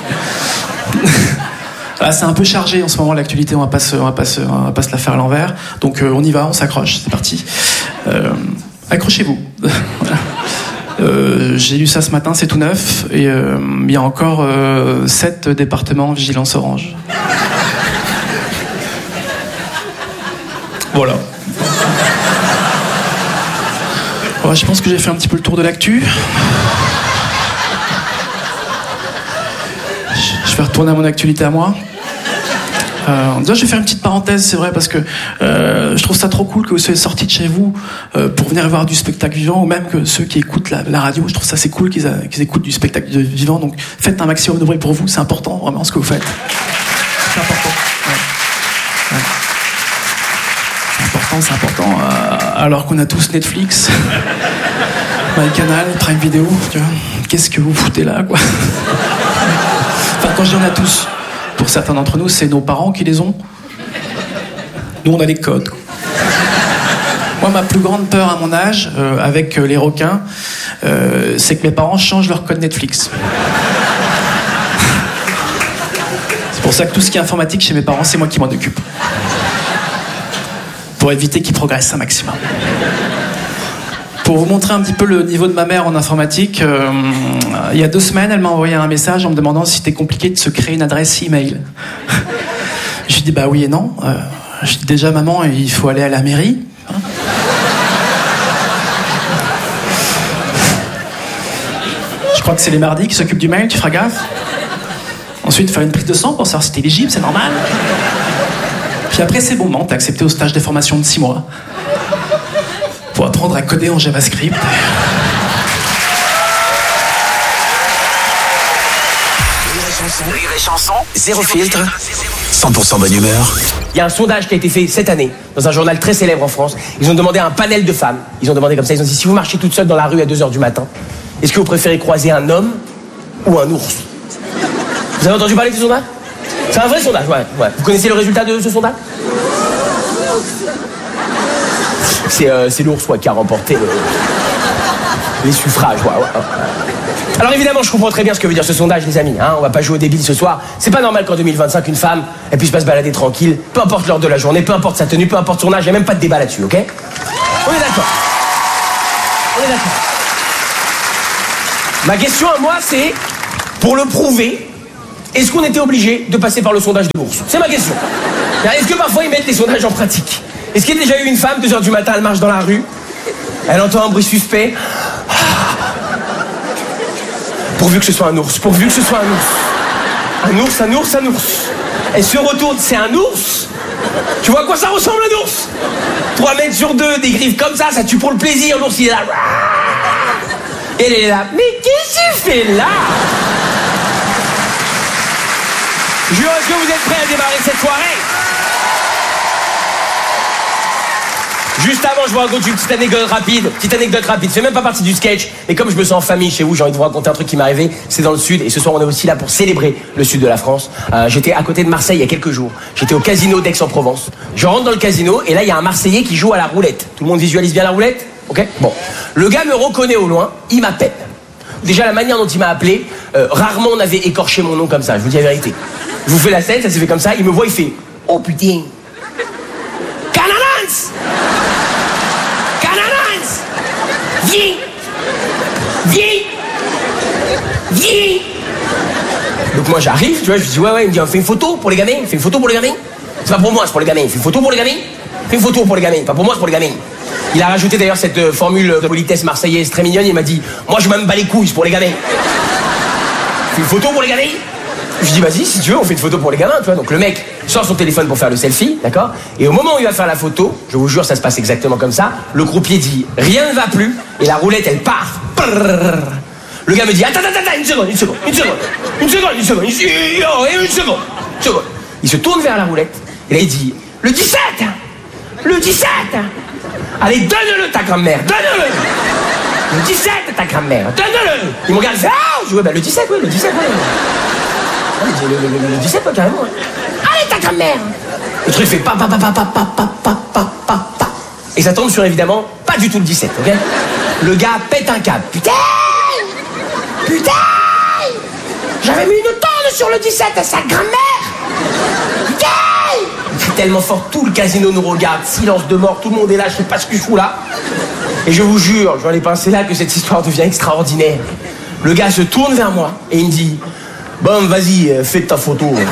Ah, c'est un peu chargé en ce moment l'actualité, on va pas se, on va pas se, on va pas se la faire à l'envers. Donc euh, on y va, on s'accroche, c'est parti. Euh, accrochez-vous. euh, j'ai lu ça ce matin, c'est tout neuf, et euh, il y a encore euh, sept départements en vigilance orange. Voilà. Ouais, je pense que j'ai fait un petit peu le tour de l'actu. Je vais retourner à mon actualité à moi. Euh, déjà, je vais faire une petite parenthèse, c'est vrai, parce que euh, je trouve ça trop cool que vous soyez sortis de chez vous euh, pour venir voir du spectacle vivant, ou même que ceux qui écoutent la, la radio, je trouve ça c'est cool qu'ils, a, qu'ils écoutent du spectacle vivant. Donc, faites un maximum de bruit pour vous, c'est important, vraiment, ce que vous faites. C'est important. Ouais. Ouais. C'est important, c'est important. Euh, alors qu'on a tous Netflix, MyCanal, Prime Video, tu vois. Qu'est-ce que vous foutez là, quoi? Enfin, quand je dis on a tous, pour certains d'entre nous, c'est nos parents qui les ont. Nous, on a les codes. Moi, ma plus grande peur à mon âge, euh, avec euh, les requins, euh, c'est que mes parents changent leur code Netflix. C'est pour ça que tout ce qui est informatique chez mes parents, c'est moi qui m'en occupe. Pour éviter qu'ils progressent un maximum. Pour vous montrer un petit peu le niveau de ma mère en informatique, euh, il y a deux semaines, elle m'a envoyé un message en me demandant si c'était compliqué de se créer une adresse email. Je lui ai dit bah oui et non. Euh, je lui ai dit déjà maman, il faut aller à la mairie. Hein. Je crois que c'est les mardis qui s'occupent du mail, tu feras gaffe. Ensuite, faire une prise de sang pour savoir si t'es éligible, c'est normal. Puis après, c'est bon, non, t'es accepté au stage de formation de six mois. Pour apprendre à coder en JavaScript. Rire et chanson, zéro filtre, cent pour cent bonne humeur. Il y a un sondage qui a été fait cette année dans un journal très célèbre en France. Ils ont demandé à un panel de femmes. Ils ont demandé comme ça, ils ont dit si vous marchez toute seule dans la rue à deux heures du matin, est-ce que vous préférez croiser un homme ou un ours? Vous avez entendu parler de ce sondage? C'est un vrai sondage, ouais, ouais. Vous connaissez le résultat de ce sondage? C'est, euh, c'est l'ours ouais, qui a remporté le... les suffrages. Ouais, ouais. Alors évidemment, je comprends très bien ce que veut dire ce sondage, les amis. Hein, on va pas jouer au débile ce soir. C'est pas normal qu'en deux mille vingt-cinq, une femme, elle puisse pas se balader tranquille, peu importe l'heure de la journée, peu importe sa tenue, peu importe son âge, il n'y a même pas de débat là-dessus, ok? On est d'accord. On est d'accord. Ma question à moi, c'est, pour le prouver, est-ce qu'on était obligé de passer par le sondage de l'ours? C'est ma question. Est-ce que parfois ils mettent les sondages en pratique? Est-ce qu'il y a déjà eu une femme, deux heures du matin, elle marche dans la rue, elle entend un bruit suspect, Pourvu que ce soit un ours, pourvu que ce soit un ours. Un ours, un ours, un ours. Elle se retourne, c'est un ours. Tu vois à quoi ça ressemble, un ours? Trois mètres sur deux, des griffes comme ça, ça tue pour le plaisir. L'ours, il est là. Et elle est là. Mais qu'est-ce que tu fais là? Jure, est-ce que vous êtes prêts à démarrer cette soirée? Juste avant, je vous raconte une petite anecdote rapide. Petite anecdote rapide. Ça fait même pas partie du sketch. Mais comme je me sens en famille chez vous, j'ai envie de vous raconter un truc qui m'est arrivé. C'est dans le sud. Et ce soir, on est aussi là pour célébrer le sud de la France. Euh, j'étais à côté de Marseille il y a quelques jours. J'étais au casino d'Aix-en-Provence. Je rentre dans le casino et là, il y a un Marseillais qui joue à la roulette. Tout le monde visualise bien la roulette? Ok? Bon. Le gars me reconnaît au loin. Il m'appelle. Déjà, la manière dont il m'a appelé, euh, rarement on avait écorché mon nom comme ça. Je vous dis la vérité. Je vous fais la scène, ça s'est fait comme ça. Il me voit, il fait « Oh putain! Canalans! Canalans! Viens! Viens! Viens! » Donc moi j'arrive, tu vois, je lui dis « Ouais, ouais, il me dit, on fait une photo pour les gamins, on fait une photo pour les gamins. » C'est pas pour moi, c'est pour les gamins. Il fait une photo pour les gamins. Fais une photo pour les gamins, pas pour moi, c'est pour les gamins. Il a rajouté d'ailleurs cette euh, formule de politesse marseillaise très mignonne, il m'a dit « Moi je m'en bats les couilles, c'est pour les gamins. » Fais une photo pour les gamins. Je dis vas-y, si tu veux, on fait une photo pour les gamins, tu vois. Donc le mec sort son téléphone pour faire le selfie, d'accord. Et au moment où il va faire la photo, je vous jure, ça se passe exactement comme ça. Le croupier dit rien ne va plus et la roulette elle part. Brrr. Le gars me dit attends, attends, attends, une seconde, une seconde, une seconde, une seconde, une seconde, une seconde, une seconde, une seconde. Il se tourne vers la roulette et là il dit le dix-sept, le dix-sept. Allez, donne-le ta grand-mère, donne-le. Le dix-sept ta grand-mère, donne-le. Il me regarde, il fait ah, je dis ouais, bah, le dix-sept, oui, le dix-sept, oui. Le, le, le, le dix-sept, pas carrément. Hein. Allez, ta grand-mère. Le truc fait pa pa pa pa pa pa pa pa pa pa pa. Et ça tombe sur évidemment pas du tout le dix-sept, ok. Le gars pète un câble. Putain, putain, j'avais mis une tonne sur le dix-sept à sa grand-mère. Putain. Il crie tellement fort, tout le casino nous regarde, silence de mort, tout le monde est là, je sais pas ce que je fous là. Et je vous jure, je vois les pinceaux là que cette histoire devient extraordinaire. Le gars se tourne vers moi et il me dit bon, vas-y, fais ta photo. Rire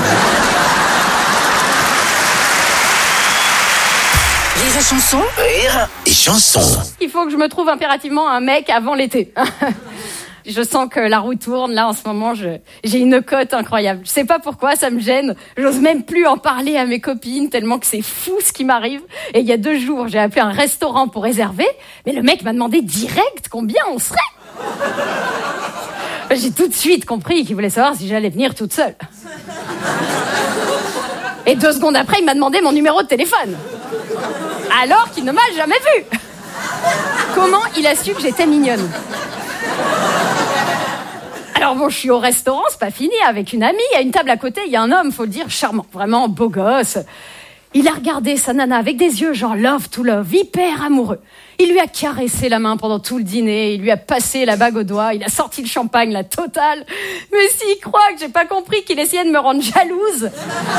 et chanson. Rire et chanson. Il faut que je me trouve impérativement un mec avant l'été. Je sens que la roue tourne, là, en ce moment, je, j'ai une cote incroyable. Je sais pas pourquoi, ça me gêne. J'ose même plus en parler à mes copines, tellement que c'est fou ce qui m'arrive. Et il y a deux jours, j'ai appelé un restaurant pour réserver, mais le mec m'a demandé direct combien on serait. J'ai tout de suite compris qu'il voulait savoir si j'allais venir toute seule. Et deux secondes après, il m'a demandé mon numéro de téléphone. Alors qu'il ne m'a jamais vue. Comment il a su que j'étais mignonne? Alors bon, je suis au restaurant, c'est pas fini, avec une amie. À une table à côté, il y a un homme, faut le dire, charmant. Vraiment beau gosse. Il a regardé sa nana avec des yeux genre love to love, hyper amoureux. Il lui a caressé la main pendant tout le dîner, il lui a passé la bague au doigt, il a sorti le champagne, la totale. Mais s'il croit que j'ai pas compris qu'il essayait de me rendre jalouse.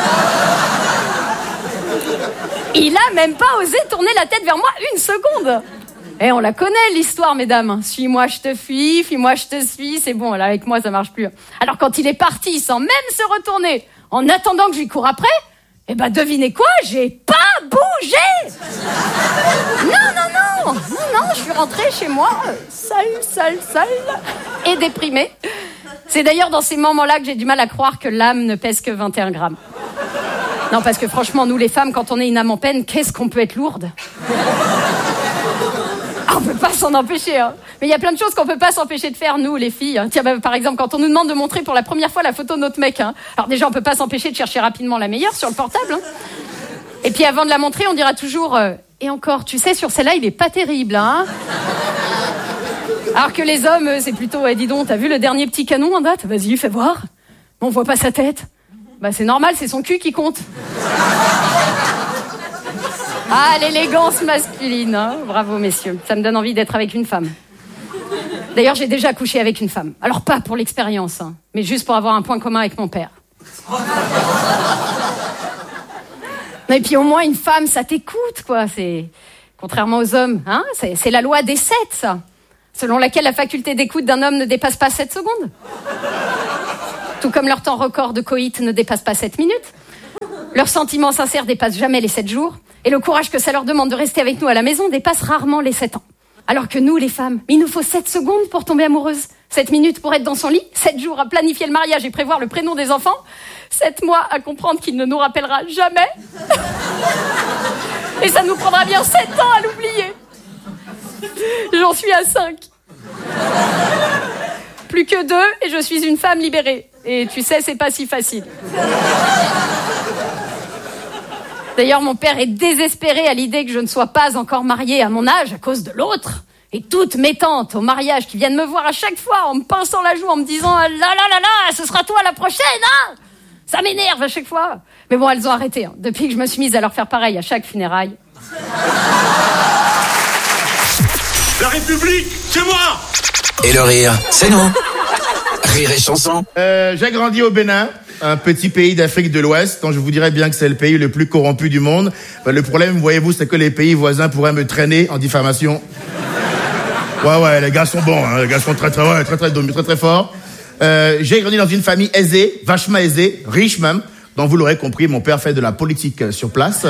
Il a même pas osé tourner la tête vers moi une seconde. Et on la connaît l'histoire, mesdames. Suis-moi, je te fuis, fuis-moi, je te suis. C'est bon, là, avec moi, ça marche plus. Alors quand il est parti, sans même se retourner, en attendant que je lui cours après, eh ben, devinez quoi? J'ai pas bougé! Non, non, non! Non, non, je suis rentrée chez moi, seule, seule, seule, et déprimée. C'est d'ailleurs dans ces moments-là que j'ai du mal à croire que l'âme ne pèse que vingt et un grammes. Non, parce que franchement, nous, les femmes, quand on est une âme en peine, qu'est-ce qu'on peut être lourde? Ah, on peut pas s'en empêcher, hein. Mais il y a plein de choses qu'on peut pas s'empêcher de faire, nous, les filles. Tiens, bah, par exemple, quand on nous demande de montrer pour la première fois la photo de notre mec, hein. Alors déjà, on peut pas s'empêcher de chercher rapidement la meilleure sur le portable, hein. Et puis avant de la montrer, on dira toujours euh, et encore, tu sais, sur celle-là, il est pas terrible, hein. Alors que les hommes, euh, c'est plutôt, eh, dis donc, t'as vu le dernier petit canon en date? Vas-y, fais voir. On voit pas sa tête. Bah c'est normal, c'est son cul qui compte. Ah, l'élégance masculine, hein. Bravo, messieurs. Ça me donne envie d'être avec une femme. D'ailleurs, j'ai déjà couché avec une femme. Alors, pas pour l'expérience, hein, mais juste pour avoir un point commun avec mon père. Et puis, au moins, une femme, ça t'écoute, quoi. C'est... Contrairement aux hommes, hein, c'est, c'est la loi des sept, ça. Selon laquelle la faculté d'écoute d'un homme ne dépasse pas sept secondes. Tout comme leur temps record de coït ne dépasse pas sept minutes. Leurs sentiments sincères dépassent jamais les sept jours. Et le courage que ça leur demande de rester avec nous à la maison dépasse rarement les sept ans. Alors que nous, les femmes, il nous faut sept secondes pour tomber amoureuse. sept minutes pour être dans son lit, sept jours à planifier le mariage et prévoir le prénom des enfants, sept mois à comprendre qu'il ne nous rappellera jamais. Et ça nous prendra bien sept ans à l'oublier. J'en suis à cinq. Plus que deux et je suis une femme libérée. Et tu sais, c'est pas si facile. D'ailleurs, mon père est désespéré à l'idée que je ne sois pas encore mariée à mon âge à cause de l'autre. Et toutes mes tantes au mariage qui viennent me voir à chaque fois en me pinçant la joue, en me disant « là là là là, ce sera toi la prochaine, hein !» Ça m'énerve à chaque fois. Mais bon, elles ont arrêté, hein, depuis que je me suis mise à leur faire pareil à chaque funéraille. La République, c'est moi! Et le rire, c'est nous. Rire et chanson. Euh, j'ai grandi au Bénin, un petit pays d'Afrique de l'Ouest, dont je vous dirais bien que c'est le pays le plus corrompu du monde. Ben, le problème, voyez-vous, c'est que les pays voisins pourraient me traîner en diffamation. Ouais, ouais, les gars sont bons, hein, les gars sont très, très, ouais, très, très, très, très, très forts. Euh, j'ai grandi dans une famille aisée, vachement aisée, riche même, dont vous l'aurez compris, mon père fait de la politique sur place.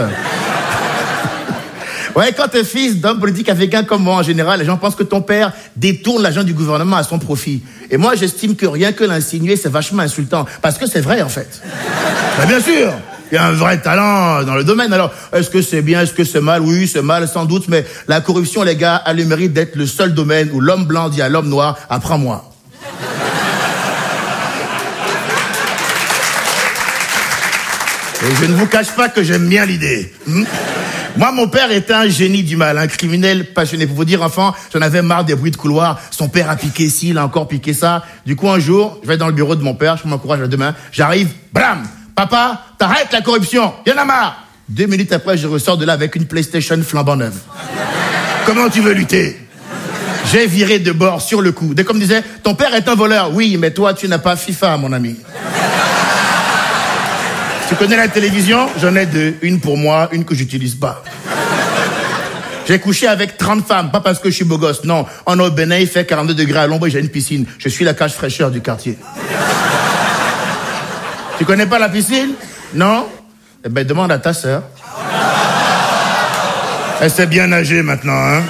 Ouais, quand t'es fils d'homme politique africain comme moi, en général, les gens pensent que ton père détourne l'argent du gouvernement à son profit. Et moi, j'estime que rien que l'insinuer, c'est vachement insultant. Parce que c'est vrai, en fait. Ben, bien sûr, il y a un vrai talent dans le domaine. Alors, est-ce que c'est bien, est-ce que c'est mal? Oui, c'est mal, sans doute, mais la corruption, les gars, a le mérite d'être le seul domaine où l'homme blanc dit à l'homme noir, apprends-moi. Et je ne vous cache pas que j'aime bien l'idée. Hmm? Moi, mon père était un génie du mal, un criminel passionné. Pour vous dire, enfant, j'en avais marre des bruits de couloir. Son père a piqué ci, il a encore piqué ça. Du coup, un jour, je vais dans le bureau de mon père, je m'encourage à demain. J'arrive, blam! Papa, t'arrêtes la corruption, y'en a marre! Deux minutes après, je ressors de là avec une PlayStation flambant neuve. Comment tu veux lutter? J'ai viré de bord sur le coup. Dès qu'on me disait, ton père est un voleur. Oui, mais toi, tu n'as pas FIFA, mon ami. Tu connais la télévision? J'en ai deux. Une pour moi, une que j'utilise pas. J'ai couché avec trente femmes, pas parce que je suis beau gosse, non. En au Bénin, il fait quarante-deux degrés à l'ombre et j'ai une piscine. Je suis la cage fraîcheur du quartier. Tu connais pas la piscine? Non? Eh ben, demande à ta sœur. Elle sait bien nager maintenant, hein?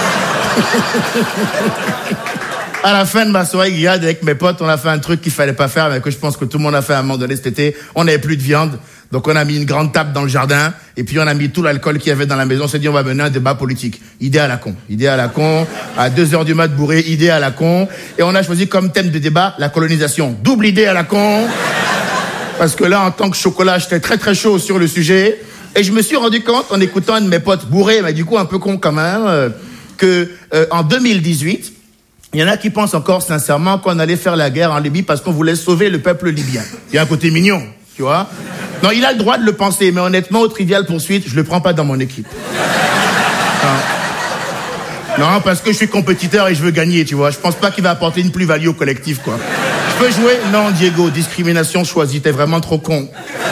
À la fin de ma soirée grillade avec mes potes, on a fait un truc qu'il fallait pas faire, mais que je pense que tout le monde a fait à un moment donné cet été. On n'avait plus de viande, donc on a mis une grande table dans le jardin, et puis on a mis tout l'alcool qu'il y avait dans la maison. On s'est dit, on va mener un débat politique. Idée à la con. Idée à la con. À deux heures du mat bourré, idée à la con. Et on a choisi comme thème de débat la colonisation. Double idée à la con. Parce que là, en tant que chocolat, j'étais très très chaud sur le sujet. Et je me suis rendu compte, en écoutant un de mes potes bourrés, mais du coup un peu con quand même, euh, que euh, en deux mille dix-huit, il y en a qui pensent encore sincèrement qu'on allait faire la guerre en Libye parce qu'on voulait sauver le peuple libyen. Il y a un côté mignon, tu vois. Non, il a le droit de le penser, mais honnêtement, au Trivial Poursuite, je le prends pas dans mon équipe. Non. Non, parce que je suis compétiteur et je veux gagner, tu vois. Je pense pas qu'il va apporter une plus-value au collectif, quoi. Je peux jouer? Non, Diego, discrimination choisie, t'es vraiment trop con.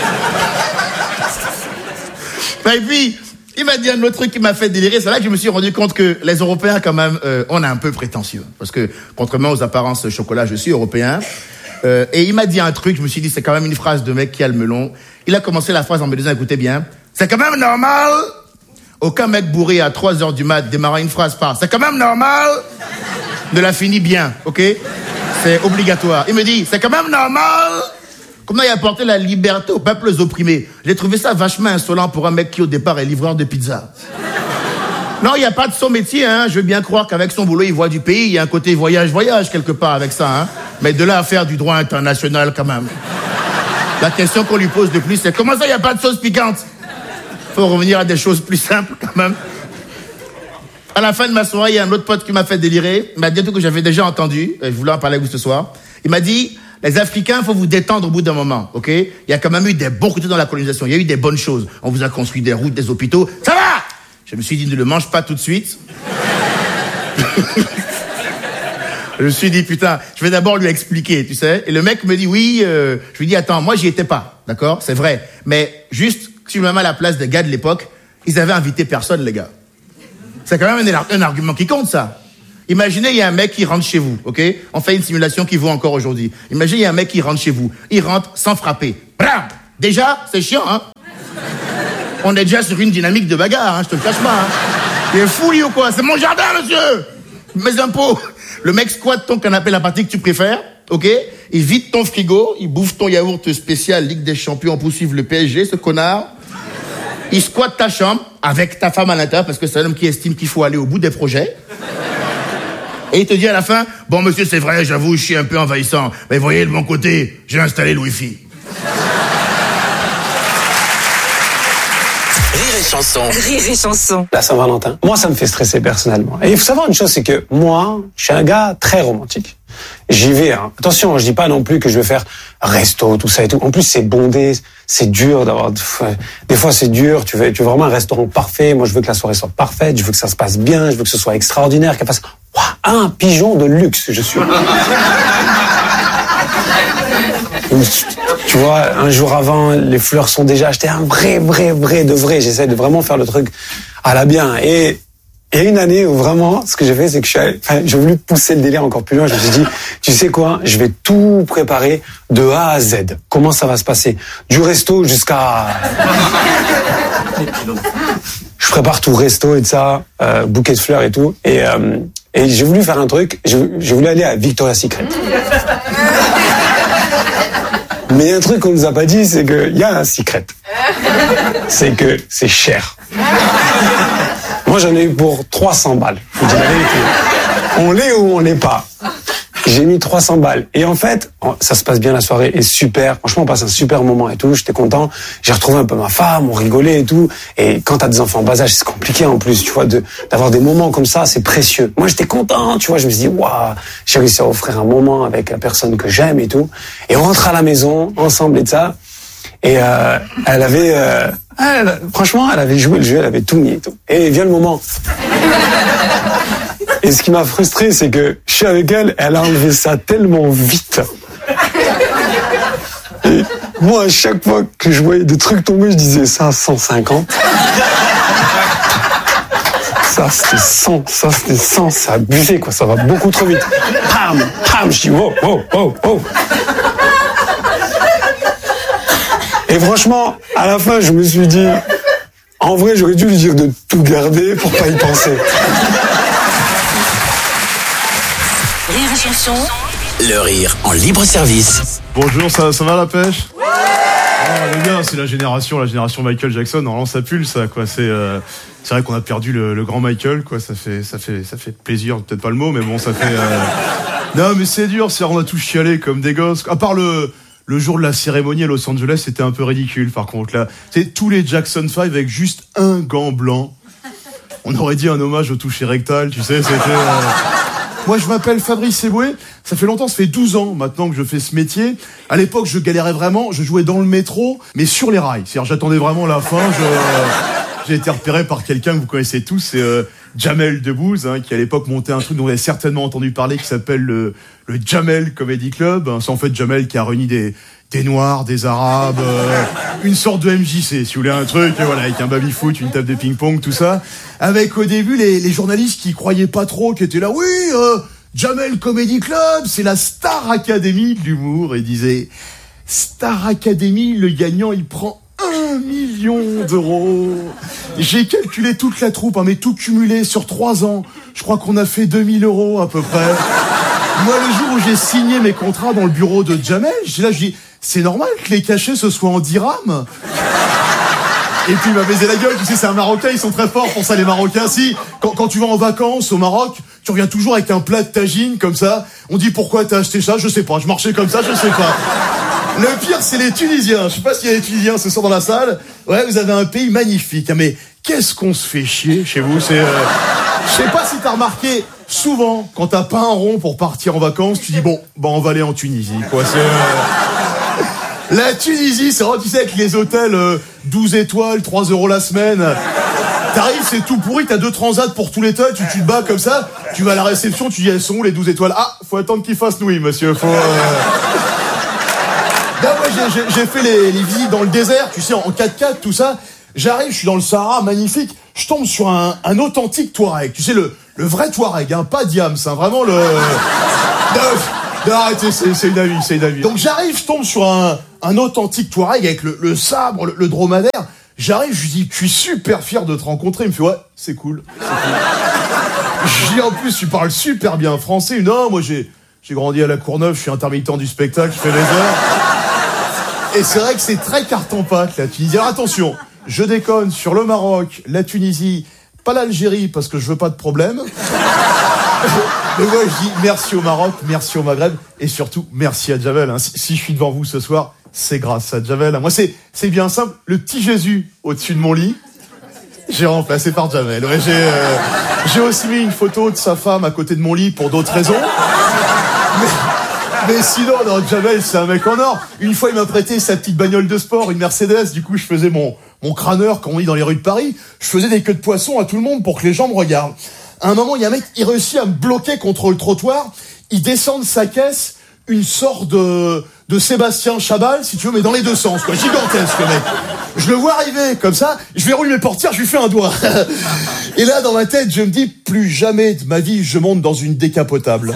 Et puis, il m'a dit un autre truc qui m'a fait délirer. C'est là que je me suis rendu compte que les Européens, quand même, euh, on est un peu prétentieux. Parce que, contrairement aux apparences chocolat, je suis européen. Euh, et il m'a dit un truc, je me suis dit, c'est quand même une phrase de mec qui a le melon. Il a commencé la phrase en me disant, écoutez bien, c'est quand même normal. Aucun mec bourré à trois heures du mat démarra une phrase par, c'est quand même normal. Ne la finit bien, ok? C'est obligatoire. Il me dit, c'est quand même normal. Comment il a apporté la liberté aux peuples opprimés. J'ai trouvé ça vachement insolent pour un mec qui, au départ, est livreur de pizza. Non, il n'y a pas de son métier, hein. Je veux bien croire qu'avec son boulot, il voit du pays. Il y a un côté voyage-voyage quelque part avec ça, hein. Mais de là à faire du droit international, quand même. La question qu'on lui pose de plus, c'est comment ça, il n'y a pas de sauce piquante? Faut revenir à des choses plus simples, quand même. À la fin de ma soirée, il y a un autre pote qui m'a fait délirer. Il m'a dit un truc que j'avais déjà entendu. Je voulais en parler avec vous ce soir. Il m'a dit, les Africains, il faut vous détendre au bout d'un moment, ok? Il y a quand même eu des bons côtés dans la colonisation. Il y a eu des bonnes choses. On vous a construit des routes, des hôpitaux. Ça va! Je me suis dit, ne le mange pas tout de suite. Je me suis dit, putain, je vais d'abord lui expliquer, tu sais. Et le mec me dit, oui, euh, je lui dis, attends, moi, j'y étais pas, d'accord? C'est vrai. Mais juste, si je me mets à la place des gars de l'époque, ils avaient invité personne, les gars. C'est quand même un, un argument qui compte, ça. Imaginez, il y a un mec qui rentre chez vous, ok? On fait une simulation qui vaut encore aujourd'hui. Imaginez, il y a un mec qui rentre chez vous. Il rentre sans frapper. Bram! Déjà, c'est chiant, hein? On est déjà sur une dynamique de bagarre, hein, je te le cache pas, hein. Il est fou, lui, ou quoi? C'est mon jardin, monsieur! Mes impôts. Le mec squatte ton canapé, la partie que tu préfères, ok? Il vide ton frigo, il bouffe ton yaourt spécial Ligue des Champions pour suivre le P S G, ce connard. Il squatte ta chambre avec ta femme à l'intérieur parce que c'est un homme qui estime qu'il faut aller au bout des projets. Et il te dit à la fin, bon monsieur, c'est vrai, j'avoue, je suis un peu envahissant. Mais voyez, de mon côté, j'ai installé le Wi-Fi. Rire et chanson. Rire et chanson. La Saint-Valentin, moi, ça me fait stresser personnellement. Et il faut savoir une chose, c'est que moi, je suis un gars très romantique. J'y vais, hein. Attention, je dis pas non plus que je vais faire resto, tout ça et tout. En plus, c'est bondé, c'est dur d'avoir... Des fois, c'est dur, tu veux, tu veux vraiment un restaurant parfait. Moi, je veux que la soirée soit parfaite, je veux que ça se passe bien, je veux que ce soit extraordinaire, qu'elle fasse... Ouah, un pigeon de luxe, je suis... Tu vois, un jour avant, les fleurs sont déjà achetées, un vrai, vrai, vrai de vrai. J'essaie de vraiment faire le truc à la bien. Et il y a une année où vraiment, ce que j'ai fait, c'est que je suis allé, enfin, j'ai voulu pousser le délire encore plus loin. Je me suis dit, tu sais quoi, je vais tout préparer de A à Z. Comment ça va se passer? Du resto jusqu'à... Je prépare tout, resto et de ça, euh, bouquet de fleurs et tout. Et, euh, et j'ai voulu faire un truc, j'ai, j'ai voulu aller à Victoria's Secret. Mais il y a un truc qu'on nous a pas dit, c'est qu'il y a un secret. C'est que c'est cher. Moi, j'en ai eu pour trois cents balles. Je dis la vérité. On l'est ou on l'est pas. J'ai mis trois cents balles. Et en fait, ça se passe bien, la soirée est super. Franchement, on passe un super moment et tout. J'étais content. J'ai retrouvé un peu ma femme, on rigolait et tout. Et quand t'as des enfants en bas âge, c'est compliqué en plus, tu vois, de, d'avoir des moments comme ça, c'est précieux. Moi, j'étais content, tu vois. Je me suis dit, waouh, j'ai réussi à offrir un moment avec la personne que j'aime et tout. Et on rentre à la maison, ensemble et de ça. Et euh, elle avait... Euh, elle, franchement, elle avait joué le jeu, elle avait tout mis et tout. Et vient le moment. Et ce qui m'a frustré, c'est que je suis avec elle, elle a enlevé ça tellement vite. Et moi, à chaque fois que je voyais des trucs tomber, je disais ça à cent cinquante. Ça, c'était cent, ça, c'était cent, ça a abusé, quoi, ça va beaucoup trop vite. Pam, pam, je dis wow, wow, wow, wow. Et franchement, à la fin, je me suis dit, en vrai, j'aurais dû lui dire de tout garder pour pas y penser. Rire et chanson. Le rire en libre service. Bonjour, ça, ça va la pêche? Ah, les gars, c'est la génération, la génération Michael Jackson. Normalement, ça pue, ça, quoi. C'est, euh, c'est vrai qu'on a perdu le, le grand Michael, quoi. Ça fait, ça fait, ça fait plaisir, peut-être pas le mot, mais bon, ça fait. Euh... Non, mais c'est dur. C'est, on a tous chialé comme des gosses. À part le. Le jour de la cérémonie à Los Angeles, c'était un peu ridicule, par contre, là. C'est tous les Jackson five avec juste un gant blanc. On aurait dit un hommage au toucher rectal, tu sais, c'était... Euh... Moi, je m'appelle Fabrice Eboué. Ça fait longtemps, ça fait douze ans maintenant que je fais ce métier. À l'époque, je galérais vraiment. Je jouais dans le métro, mais sur les rails. C'est-à-dire, j'attendais vraiment la fin. Je... J'ai été repéré par quelqu'un que vous connaissez tous, c'est euh, Jamel Debbouze, hein, qui à l'époque montait un truc dont vous avez certainement entendu parler, qui s'appelle le, le Jamel Comedy Club. C'est en fait Jamel qui a réuni des, des Noirs, des Arabes, euh, une sorte de M J C, si vous voulez, un truc, voilà, avec un baby-foot, une table de ping-pong, tout ça. Avec au début les, les journalistes qui croyaient pas trop, qui étaient là, oui, euh, Jamel Comedy Club, c'est la Star Academy de l'humour, et disaient, Star Academy, le gagnant, il prend un million d'euros. J'ai calculé toute la troupe, hein, mais tout cumulé sur trois ans. Je crois qu'on a fait deux mille euros à peu près. Moi, le jour où j'ai signé mes contrats dans le bureau de Jamel, j'étais là, je dis, c'est normal que les cachets ce soit en dirhams. Et puis il m'a baisé la gueule, tu sais, c'est un Marocain, ils sont très forts pour ça, les Marocains. Si, quand, quand tu vas en vacances au Maroc, tu reviens toujours avec un plat de tagine, comme ça. On dit, pourquoi t'as acheté ça? Je sais pas, je marchais comme ça, je sais pas. Le pire, c'est les Tunisiens. Je sais pas s'il y a des Tunisiens ce soir dans la salle. Ouais, vous avez un pays magnifique. Mais qu'est-ce qu'on se fait chier chez vous? C'est, euh... je sais pas si t'as remarqué, souvent, quand t'as pas un rond pour partir en vacances, tu dis bon, bah on va aller en Tunisie, quoi. C'est, euh... la Tunisie, c'est vrai, tu sais, avec les hôtels euh, douze étoiles, trois euros la semaine. T'arrives, c'est tout pourri, t'as deux transats pour tout l'état, tu, tu te bats comme ça, tu vas à la réception, tu dis elles sont où les douze étoiles? Ah, faut attendre qu'ils fassent nouilles, monsieur, faut... Euh... Non, moi, j'ai, j'ai, j'ai fait les, les visites dans le désert, tu sais, en quatre-quatre, tout ça. J'arrive, je suis dans le Sahara, magnifique. Je tombe sur un, un authentique Touareg. Tu sais, le, le vrai Touareg, hein, pas Diams, hein, vraiment le... Non, non, arrêtez, c'est, c'est une avis, c'est une avis. Donc j'arrive, je tombe sur un, un authentique Touareg avec le, le sabre, le, le dromadaire. J'arrive, je lui dis, je suis super fier de te rencontrer. Il me fait, ouais, c'est cool, c'est cool. Je dis en plus, tu parles super bien français. Non, moi j'ai j'ai grandi à la Courneuve, je suis intermittent du spectacle, je fais les heures. Et c'est vrai que c'est très carton-pâte la Tunisie. Alors attention, je déconne sur le Maroc, la Tunisie, pas l'Algérie parce que je veux pas de problème. Mais moi je dis merci au Maroc, merci au Maghreb et surtout merci à Jamel. Hein. Si, si je suis devant vous ce soir, c'est grâce à Jamel. Moi c'est c'est bien simple, le petit Jésus au-dessus de mon lit, j'ai remplacé par Jamel. Ouais, j'ai euh, j'ai aussi mis une photo de sa femme à côté de mon lit pour d'autres raisons. Mais, mais sinon, non, Jamel, c'est un mec en or. Une fois, il m'a prêté sa petite bagnole de sport, une Mercedes. Du coup, je faisais mon, mon crâneur, comme on dit dans les rues de Paris. Je faisais des queues de poisson à tout le monde pour que les gens me regardent. À un moment, il y a un mec, il réussit à me bloquer contre le trottoir. Il descend de sa caisse une sorte de, de Sébastien Chabal, si tu veux, mais dans les deux sens, quoi. Gigantesque, le mec. Je le vois arriver, comme ça. Je verrouille mes portières, je lui fais un doigt. Et là, dans ma tête, je me dis, plus jamais de ma vie, je monte dans une décapotable.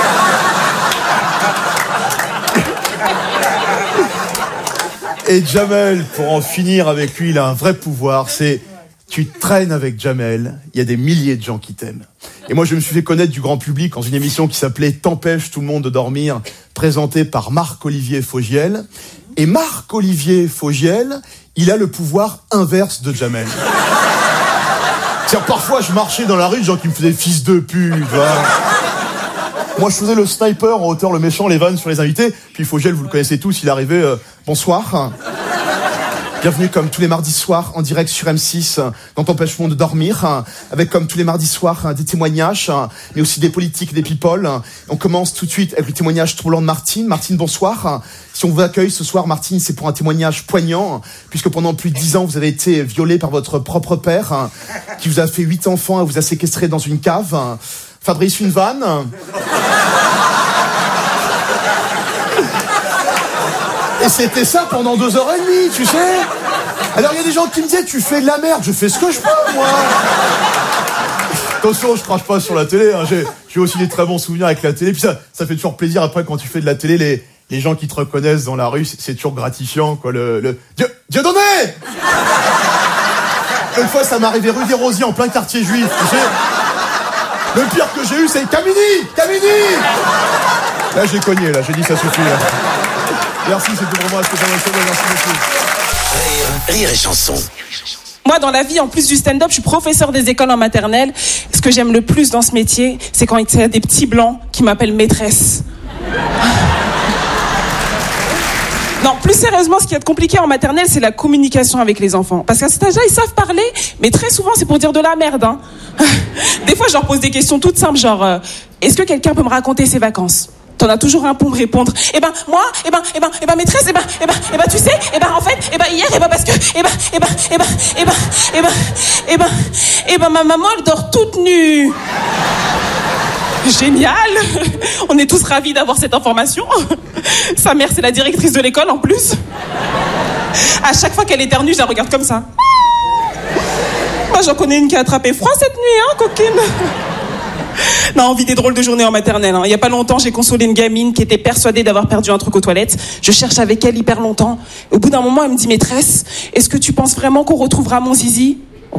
Et Jamel, pour en finir avec lui, il a un vrai pouvoir, c'est tu traînes avec Jamel, il y a des milliers de gens qui t'aiment. Et moi, je me suis fait connaître du grand public dans une émission qui s'appelait T'empêche tout le monde de dormir, présentée par Marc-Olivier Fogiel. Et Marc-Olivier Fogiel, il a le pouvoir inverse de Jamel. C'est-à-dire, parfois, je marchais dans la rue, des gens qui me faisaient fils de pute, tu vois. Moi, je faisais le sniper en hauteur, le méchant, les vannes sur les invités. Puis Fogiel, vous le connaissez tous, il est arrivé. Euh, bonsoir. Bienvenue comme tous les mardis soirs en direct sur M six dans T'empêche de dormir, avec comme tous les mardis soirs des témoignages, mais aussi des politiques, des people. On commence tout de suite avec le témoignage troublant de Martine. Martine, bonsoir. Si on vous accueille ce soir, Martine, c'est pour un témoignage poignant, puisque pendant plus de dix ans, vous avez été violée par votre propre père, qui vous a fait huit enfants et vous a séquestré dans une cave. Fabrice, une vanne. Et c'était ça pendant deux heures et demie, tu sais. Alors il y a des gens qui me disaient, tu fais de la merde. Je fais ce que je peux, moi. Attention, je crache pas sur la télé. Hein. J'ai, j'ai aussi des très bons souvenirs avec la télé. Puis ça, ça fait toujours plaisir après quand tu fais de la télé, les, les gens qui te reconnaissent dans la rue, c'est, c'est toujours gratifiant, quoi. Le, le... Dieu, Dieudonné. Une fois, ça m'est arrivé rue des Rosiers en plein quartier juif, tu sais. Le pire que j'ai eu, c'est Camini, Camini. Là, j'ai cogné, là. J'ai dit, ça suffit, là. Merci, c'était vraiment ce que j'avais fait. Merci beaucoup. Rire, rire et chanson. Moi, dans la vie, en plus du stand-up, je suis professeur des écoles en maternelle. Ce que j'aime le plus dans ce métier, c'est quand il y a des petits blancs qui m'appellent maîtresse. Non, plus sérieusement, ce qui est compliqué en maternelle, c'est la communication avec les enfants. Parce qu'à cet âge-là, ils savent parler, mais très souvent, c'est pour dire de la merde. Hein. Des fois, je leur pose des questions toutes simples, genre euh, est-ce que quelqu'un peut me raconter ses vacances ? T'en as toujours un pour me répondre. Eh ben, moi, eh ben, eh ben, eh ben, maîtresse, eh ben, eh ben, eh ben, tu sais, eh ben, en fait, eh ben, hier, eh ben, parce que, eh ben, eh ben, eh ben, eh ben, eh ben, eh ben, eh ben, ma maman, elle dort toute nue. Génial. On est tous ravis d'avoir cette information. Sa mère, c'est la directrice de l'école, en plus. À chaque fois qu'elle éternue, je la regarde comme ça. Moi, j'en connais une qui a attrapé froid cette nuit, hein, coquine. Non, on vit des drôles de journées en maternelle. Hein. Il y a pas longtemps, j'ai consolé une gamine qui était persuadée d'avoir perdu un truc aux toilettes. Je cherche avec elle hyper longtemps. Au bout d'un moment, elle me dit, maîtresse, est-ce que tu penses vraiment qu'on retrouvera mon zizi ?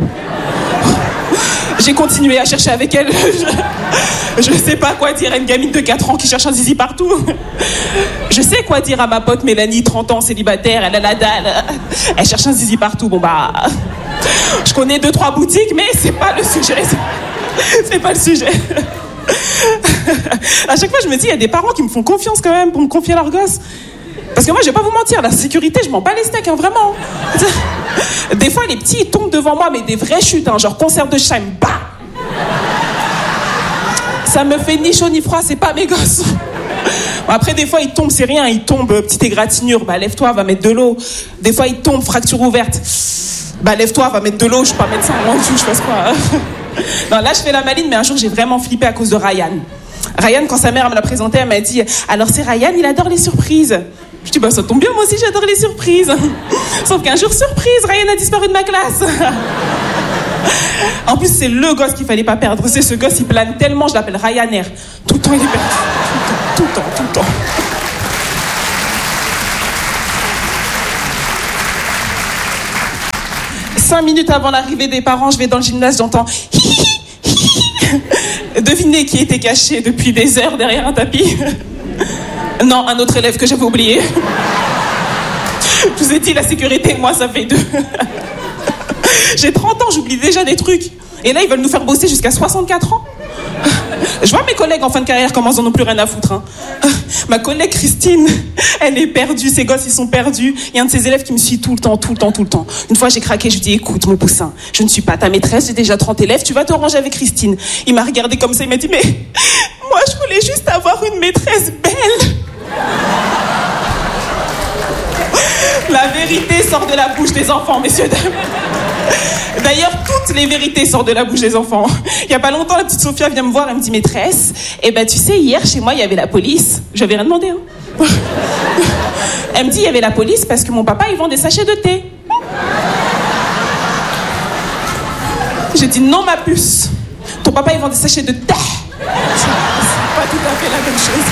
J'ai continué à chercher avec elle. Je, je sais pas quoi dire à une gamine de quatre ans qui cherche un zizi partout. Je sais quoi dire à ma pote Mélanie, trente ans, célibataire, elle a la dalle. Elle cherche un zizi partout. Bon bah, je connais deux, trois boutiques, mais c'est pas le sujet. C'est pas le sujet. À chaque fois, je me dis, il y a des parents qui me font confiance quand même pour me confier leur gosse. Parce que moi, je vais pas vous mentir, la sécurité, je m'en bats les steaks, hein, vraiment. Des fois, les petits, ils tombent devant moi, mais des vraies chutes, hein, genre concert de Scheim, bah. Ça me fait ni chaud ni froid, c'est pas mes gosses. Bon, après, des fois, ils tombent, c'est rien, ils tombent, petite égratignure, bah lève-toi, va mettre de l'eau. Des fois, ils tombent, fracture ouverte. Bah lève-toi, va mettre de l'eau, je suis pas médecin, moi, je fasse quoi. Non, là, je fais la maline, mais un jour, j'ai vraiment flippé à cause de Ryan. Ryan, quand sa mère me l'a présenté, elle m'a dit « Alors, c'est Ryan, il adore les surprises. » Je dis « Bah, ça tombe bien, moi aussi, j'adore les surprises. » Sauf qu'un jour, surprise, Ryan a disparu de ma classe. En plus, c'est le gosse qu'il fallait pas perdre. C'est ce gosse, il plane tellement, je l'appelle Ryanair. Tout le temps, il est perdu. Tout le temps, tout le temps, tout le temps. Cinq minutes avant l'arrivée des parents, je vais dans le gymnase, j'entends hi hi hi. Devinez qui était caché depuis des heures derrière un tapis. Non, un autre élève que j'avais oublié. Je vous ai dit, la sécurité, moi, ça fait deux. J'ai trente ans, j'oublie déjà des trucs. Et là, ils veulent nous faire bosser jusqu'à soixante-quatre ans. Je vois mes collègues en fin de carrière comment ils en ont plus rien à foutre. Hein. Ma collègue Christine, elle est perdue, ses gosses ils sont perdus. Il y a un de ses élèves qui me suit tout le temps, tout le temps, tout le temps. Une fois j'ai craqué, je lui dis écoute mon poussin, je ne suis pas ta maîtresse, j'ai déjà trente élèves, tu vas te ranger avec Christine. Il m'a regardé comme ça, il m'a dit mais moi je voulais juste avoir une maîtresse belle. La vérité sort de la bouche des enfants, messieurs, dames. D'ailleurs, toutes les vérités sortent de la bouche des enfants. Il y a pas longtemps, la petite Sophia vient me voir, elle me dit maîtresse, eh ben tu sais, hier chez moi il y avait la police. J'avais rien demandé. Hein. Elle me dit il y avait la police parce que mon papa il vend des sachets de thé. J'ai dit non ma puce, ton papa il vend des sachets de thé. C'est pas tout à fait la même chose.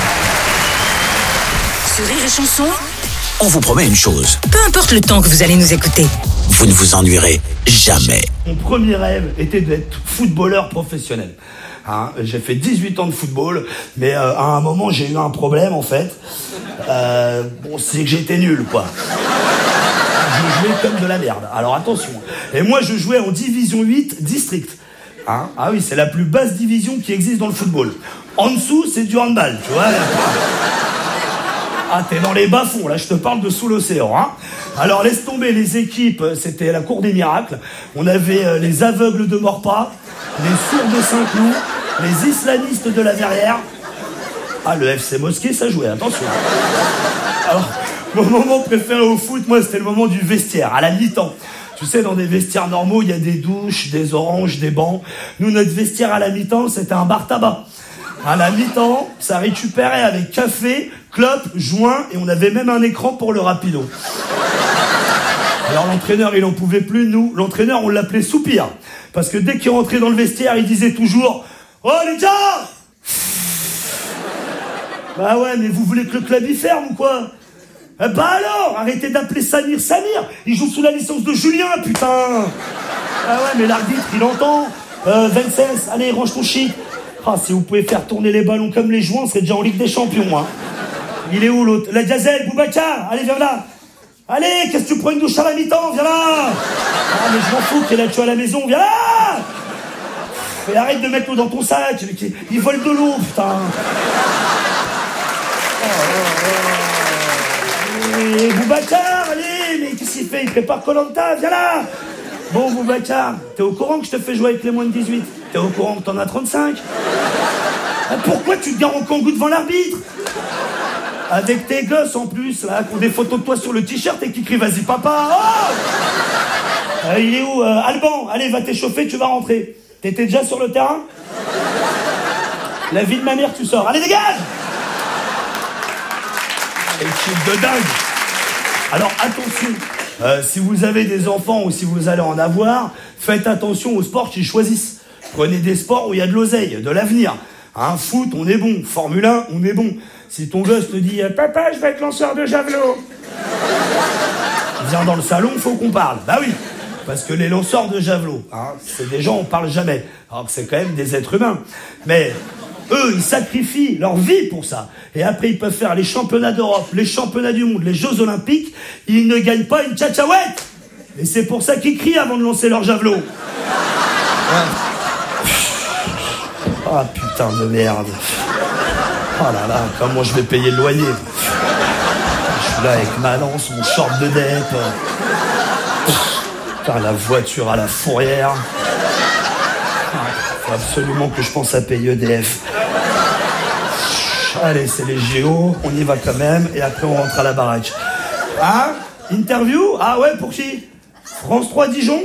Sur Rire et Chanson, On vous promet une chose. peu importe le temps que vous allez nous écouter. Vous ne vous ennuierez jamais. Mon premier rêve était d'être footballeur professionnel. Hein, j'ai fait dix-huit ans de football, mais euh, à un moment j'ai eu un problème en fait. Euh, bon, c'est que j'étais nul quoi. Je jouais comme de la merde. Alors attention. Et moi je jouais en division huit district. Hein, ah oui, c'est la plus basse division qui existe dans le football. En dessous c'est du handball, tu vois. Ah, t'es dans les bas-fonds, là, je te parle de sous l'océan, hein. Alors, laisse tomber les équipes, c'était la cour des miracles. On avait euh, les aveugles de Morpas, les sourds de Saint-Cloud, les islamistes de la Verrière. Ah, le F C Mosquée, ça jouait, attention. Alors, mon moment préféré au foot, moi, c'était le moment du vestiaire, à la mi-temps. Tu sais, dans des vestiaires normaux, il y a des douches, des oranges, des bancs. Nous, notre vestiaire à la mi-temps, c'était un bar tabac. À la mi-temps, ça récupérait avec café, clope, joint, et on avait même un écran pour le rapido. Alors l'entraîneur, il en pouvait plus, nous. L'entraîneur, on l'appelait Soupir. Parce que dès qu'il rentrait dans le vestiaire, il disait toujours « Oh les gars !» Bah ouais, mais vous voulez que le club y ferme ou quoi? Eh bah alors, arrêtez d'appeler Samir Samir. Il joue sous la licence de Julien, putain. Ah ouais, mais l'arbitre, il entend. Euh, Vincennes, allez, range ton shit. Ah, si vous pouvez faire tourner les ballons comme les joints, c'est déjà en Ligue des Champions, hein. Il est où l'autre? La Gazelle, Boubacar, allez, viens là. Allez, qu'est-ce que tu prends une douche à la mi-temps? Viens là. Ah, mais je m'en fous, qu'elle a tué à la maison, viens là. Et arrête de mettre l'eau dans ton sac. Il vole de l'eau, putain. Oh, oh, oh. Et Boubacar, allez, mais qu'est-ce qu'il fait? Il prépare Koh-Lanta, viens là. Bon, Boubacar, t'es au courant que je te fais jouer avec les moins de dix-huit? T'es au courant que t'en as trente-cinq? Pourquoi tu te gares en kangou devant l'arbitre? Avec tes gosses en plus, là, qui ont des photos de toi sur le t-shirt et qui crient vas-y papa. Oh euh, il est où euh, Alban, allez, va t'échauffer, tu vas rentrer. T'étais déjà sur le terrain? La vie de ma mère, tu sors. Allez, dégage. Et truc de dingue. Alors attention, euh, si vous avez des enfants ou si vous allez en avoir, faites attention aux sports qu'ils choisissent. Prenez des sports où il y a de l'oseille, de l'avenir. Hein, foot, on est bon. Formule un, on est bon. Si ton gosse te dit « Papa, je vais être lanceur de javelot », viens dans le salon, faut qu'on parle. Bah oui, parce que les lanceurs de javelot, hein, c'est des gens, on parle jamais. Alors que c'est quand même des êtres humains. Mais eux, ils sacrifient leur vie pour ça. Et après, ils peuvent faire les championnats d'Europe, les championnats du monde, les Jeux Olympiques. Ils ne gagnent pas une tchatchaouette. Et c'est pour ça qu'ils crient avant de lancer leur javelot. Ouais. Ah, putain de merde. Oh là là, comment je vais payer le loyer? Je suis là avec ma lance, mon short de dep. Putain, la voiture à la fourrière. Faut absolument que je pense à payer E D F. Allez, c'est les Géos, on y va quand même, et après on rentre à la baraque. Hein? Interview? Ah ouais, pour qui? France trois Dijon?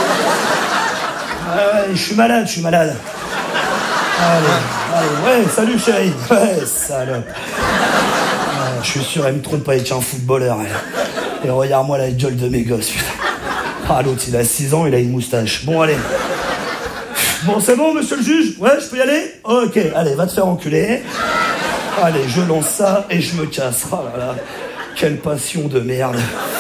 Ah ouais, je suis malade, je suis malade. Allez, allez, ouais, salut chérie. Ouais, salope. Ouais, je suis sûr, elle me trompe pas avec un footballeur. Elle. Et regarde-moi la gueule de mes gosses, putain. Ah, l'autre, il a six ans, il a une moustache. Bon, allez. Bon, c'est bon, monsieur le juge? Ouais, je peux y aller? Ok, allez, va te faire enculer. Allez, je lance ça et je me casse. Oh là là, quelle passion de merde.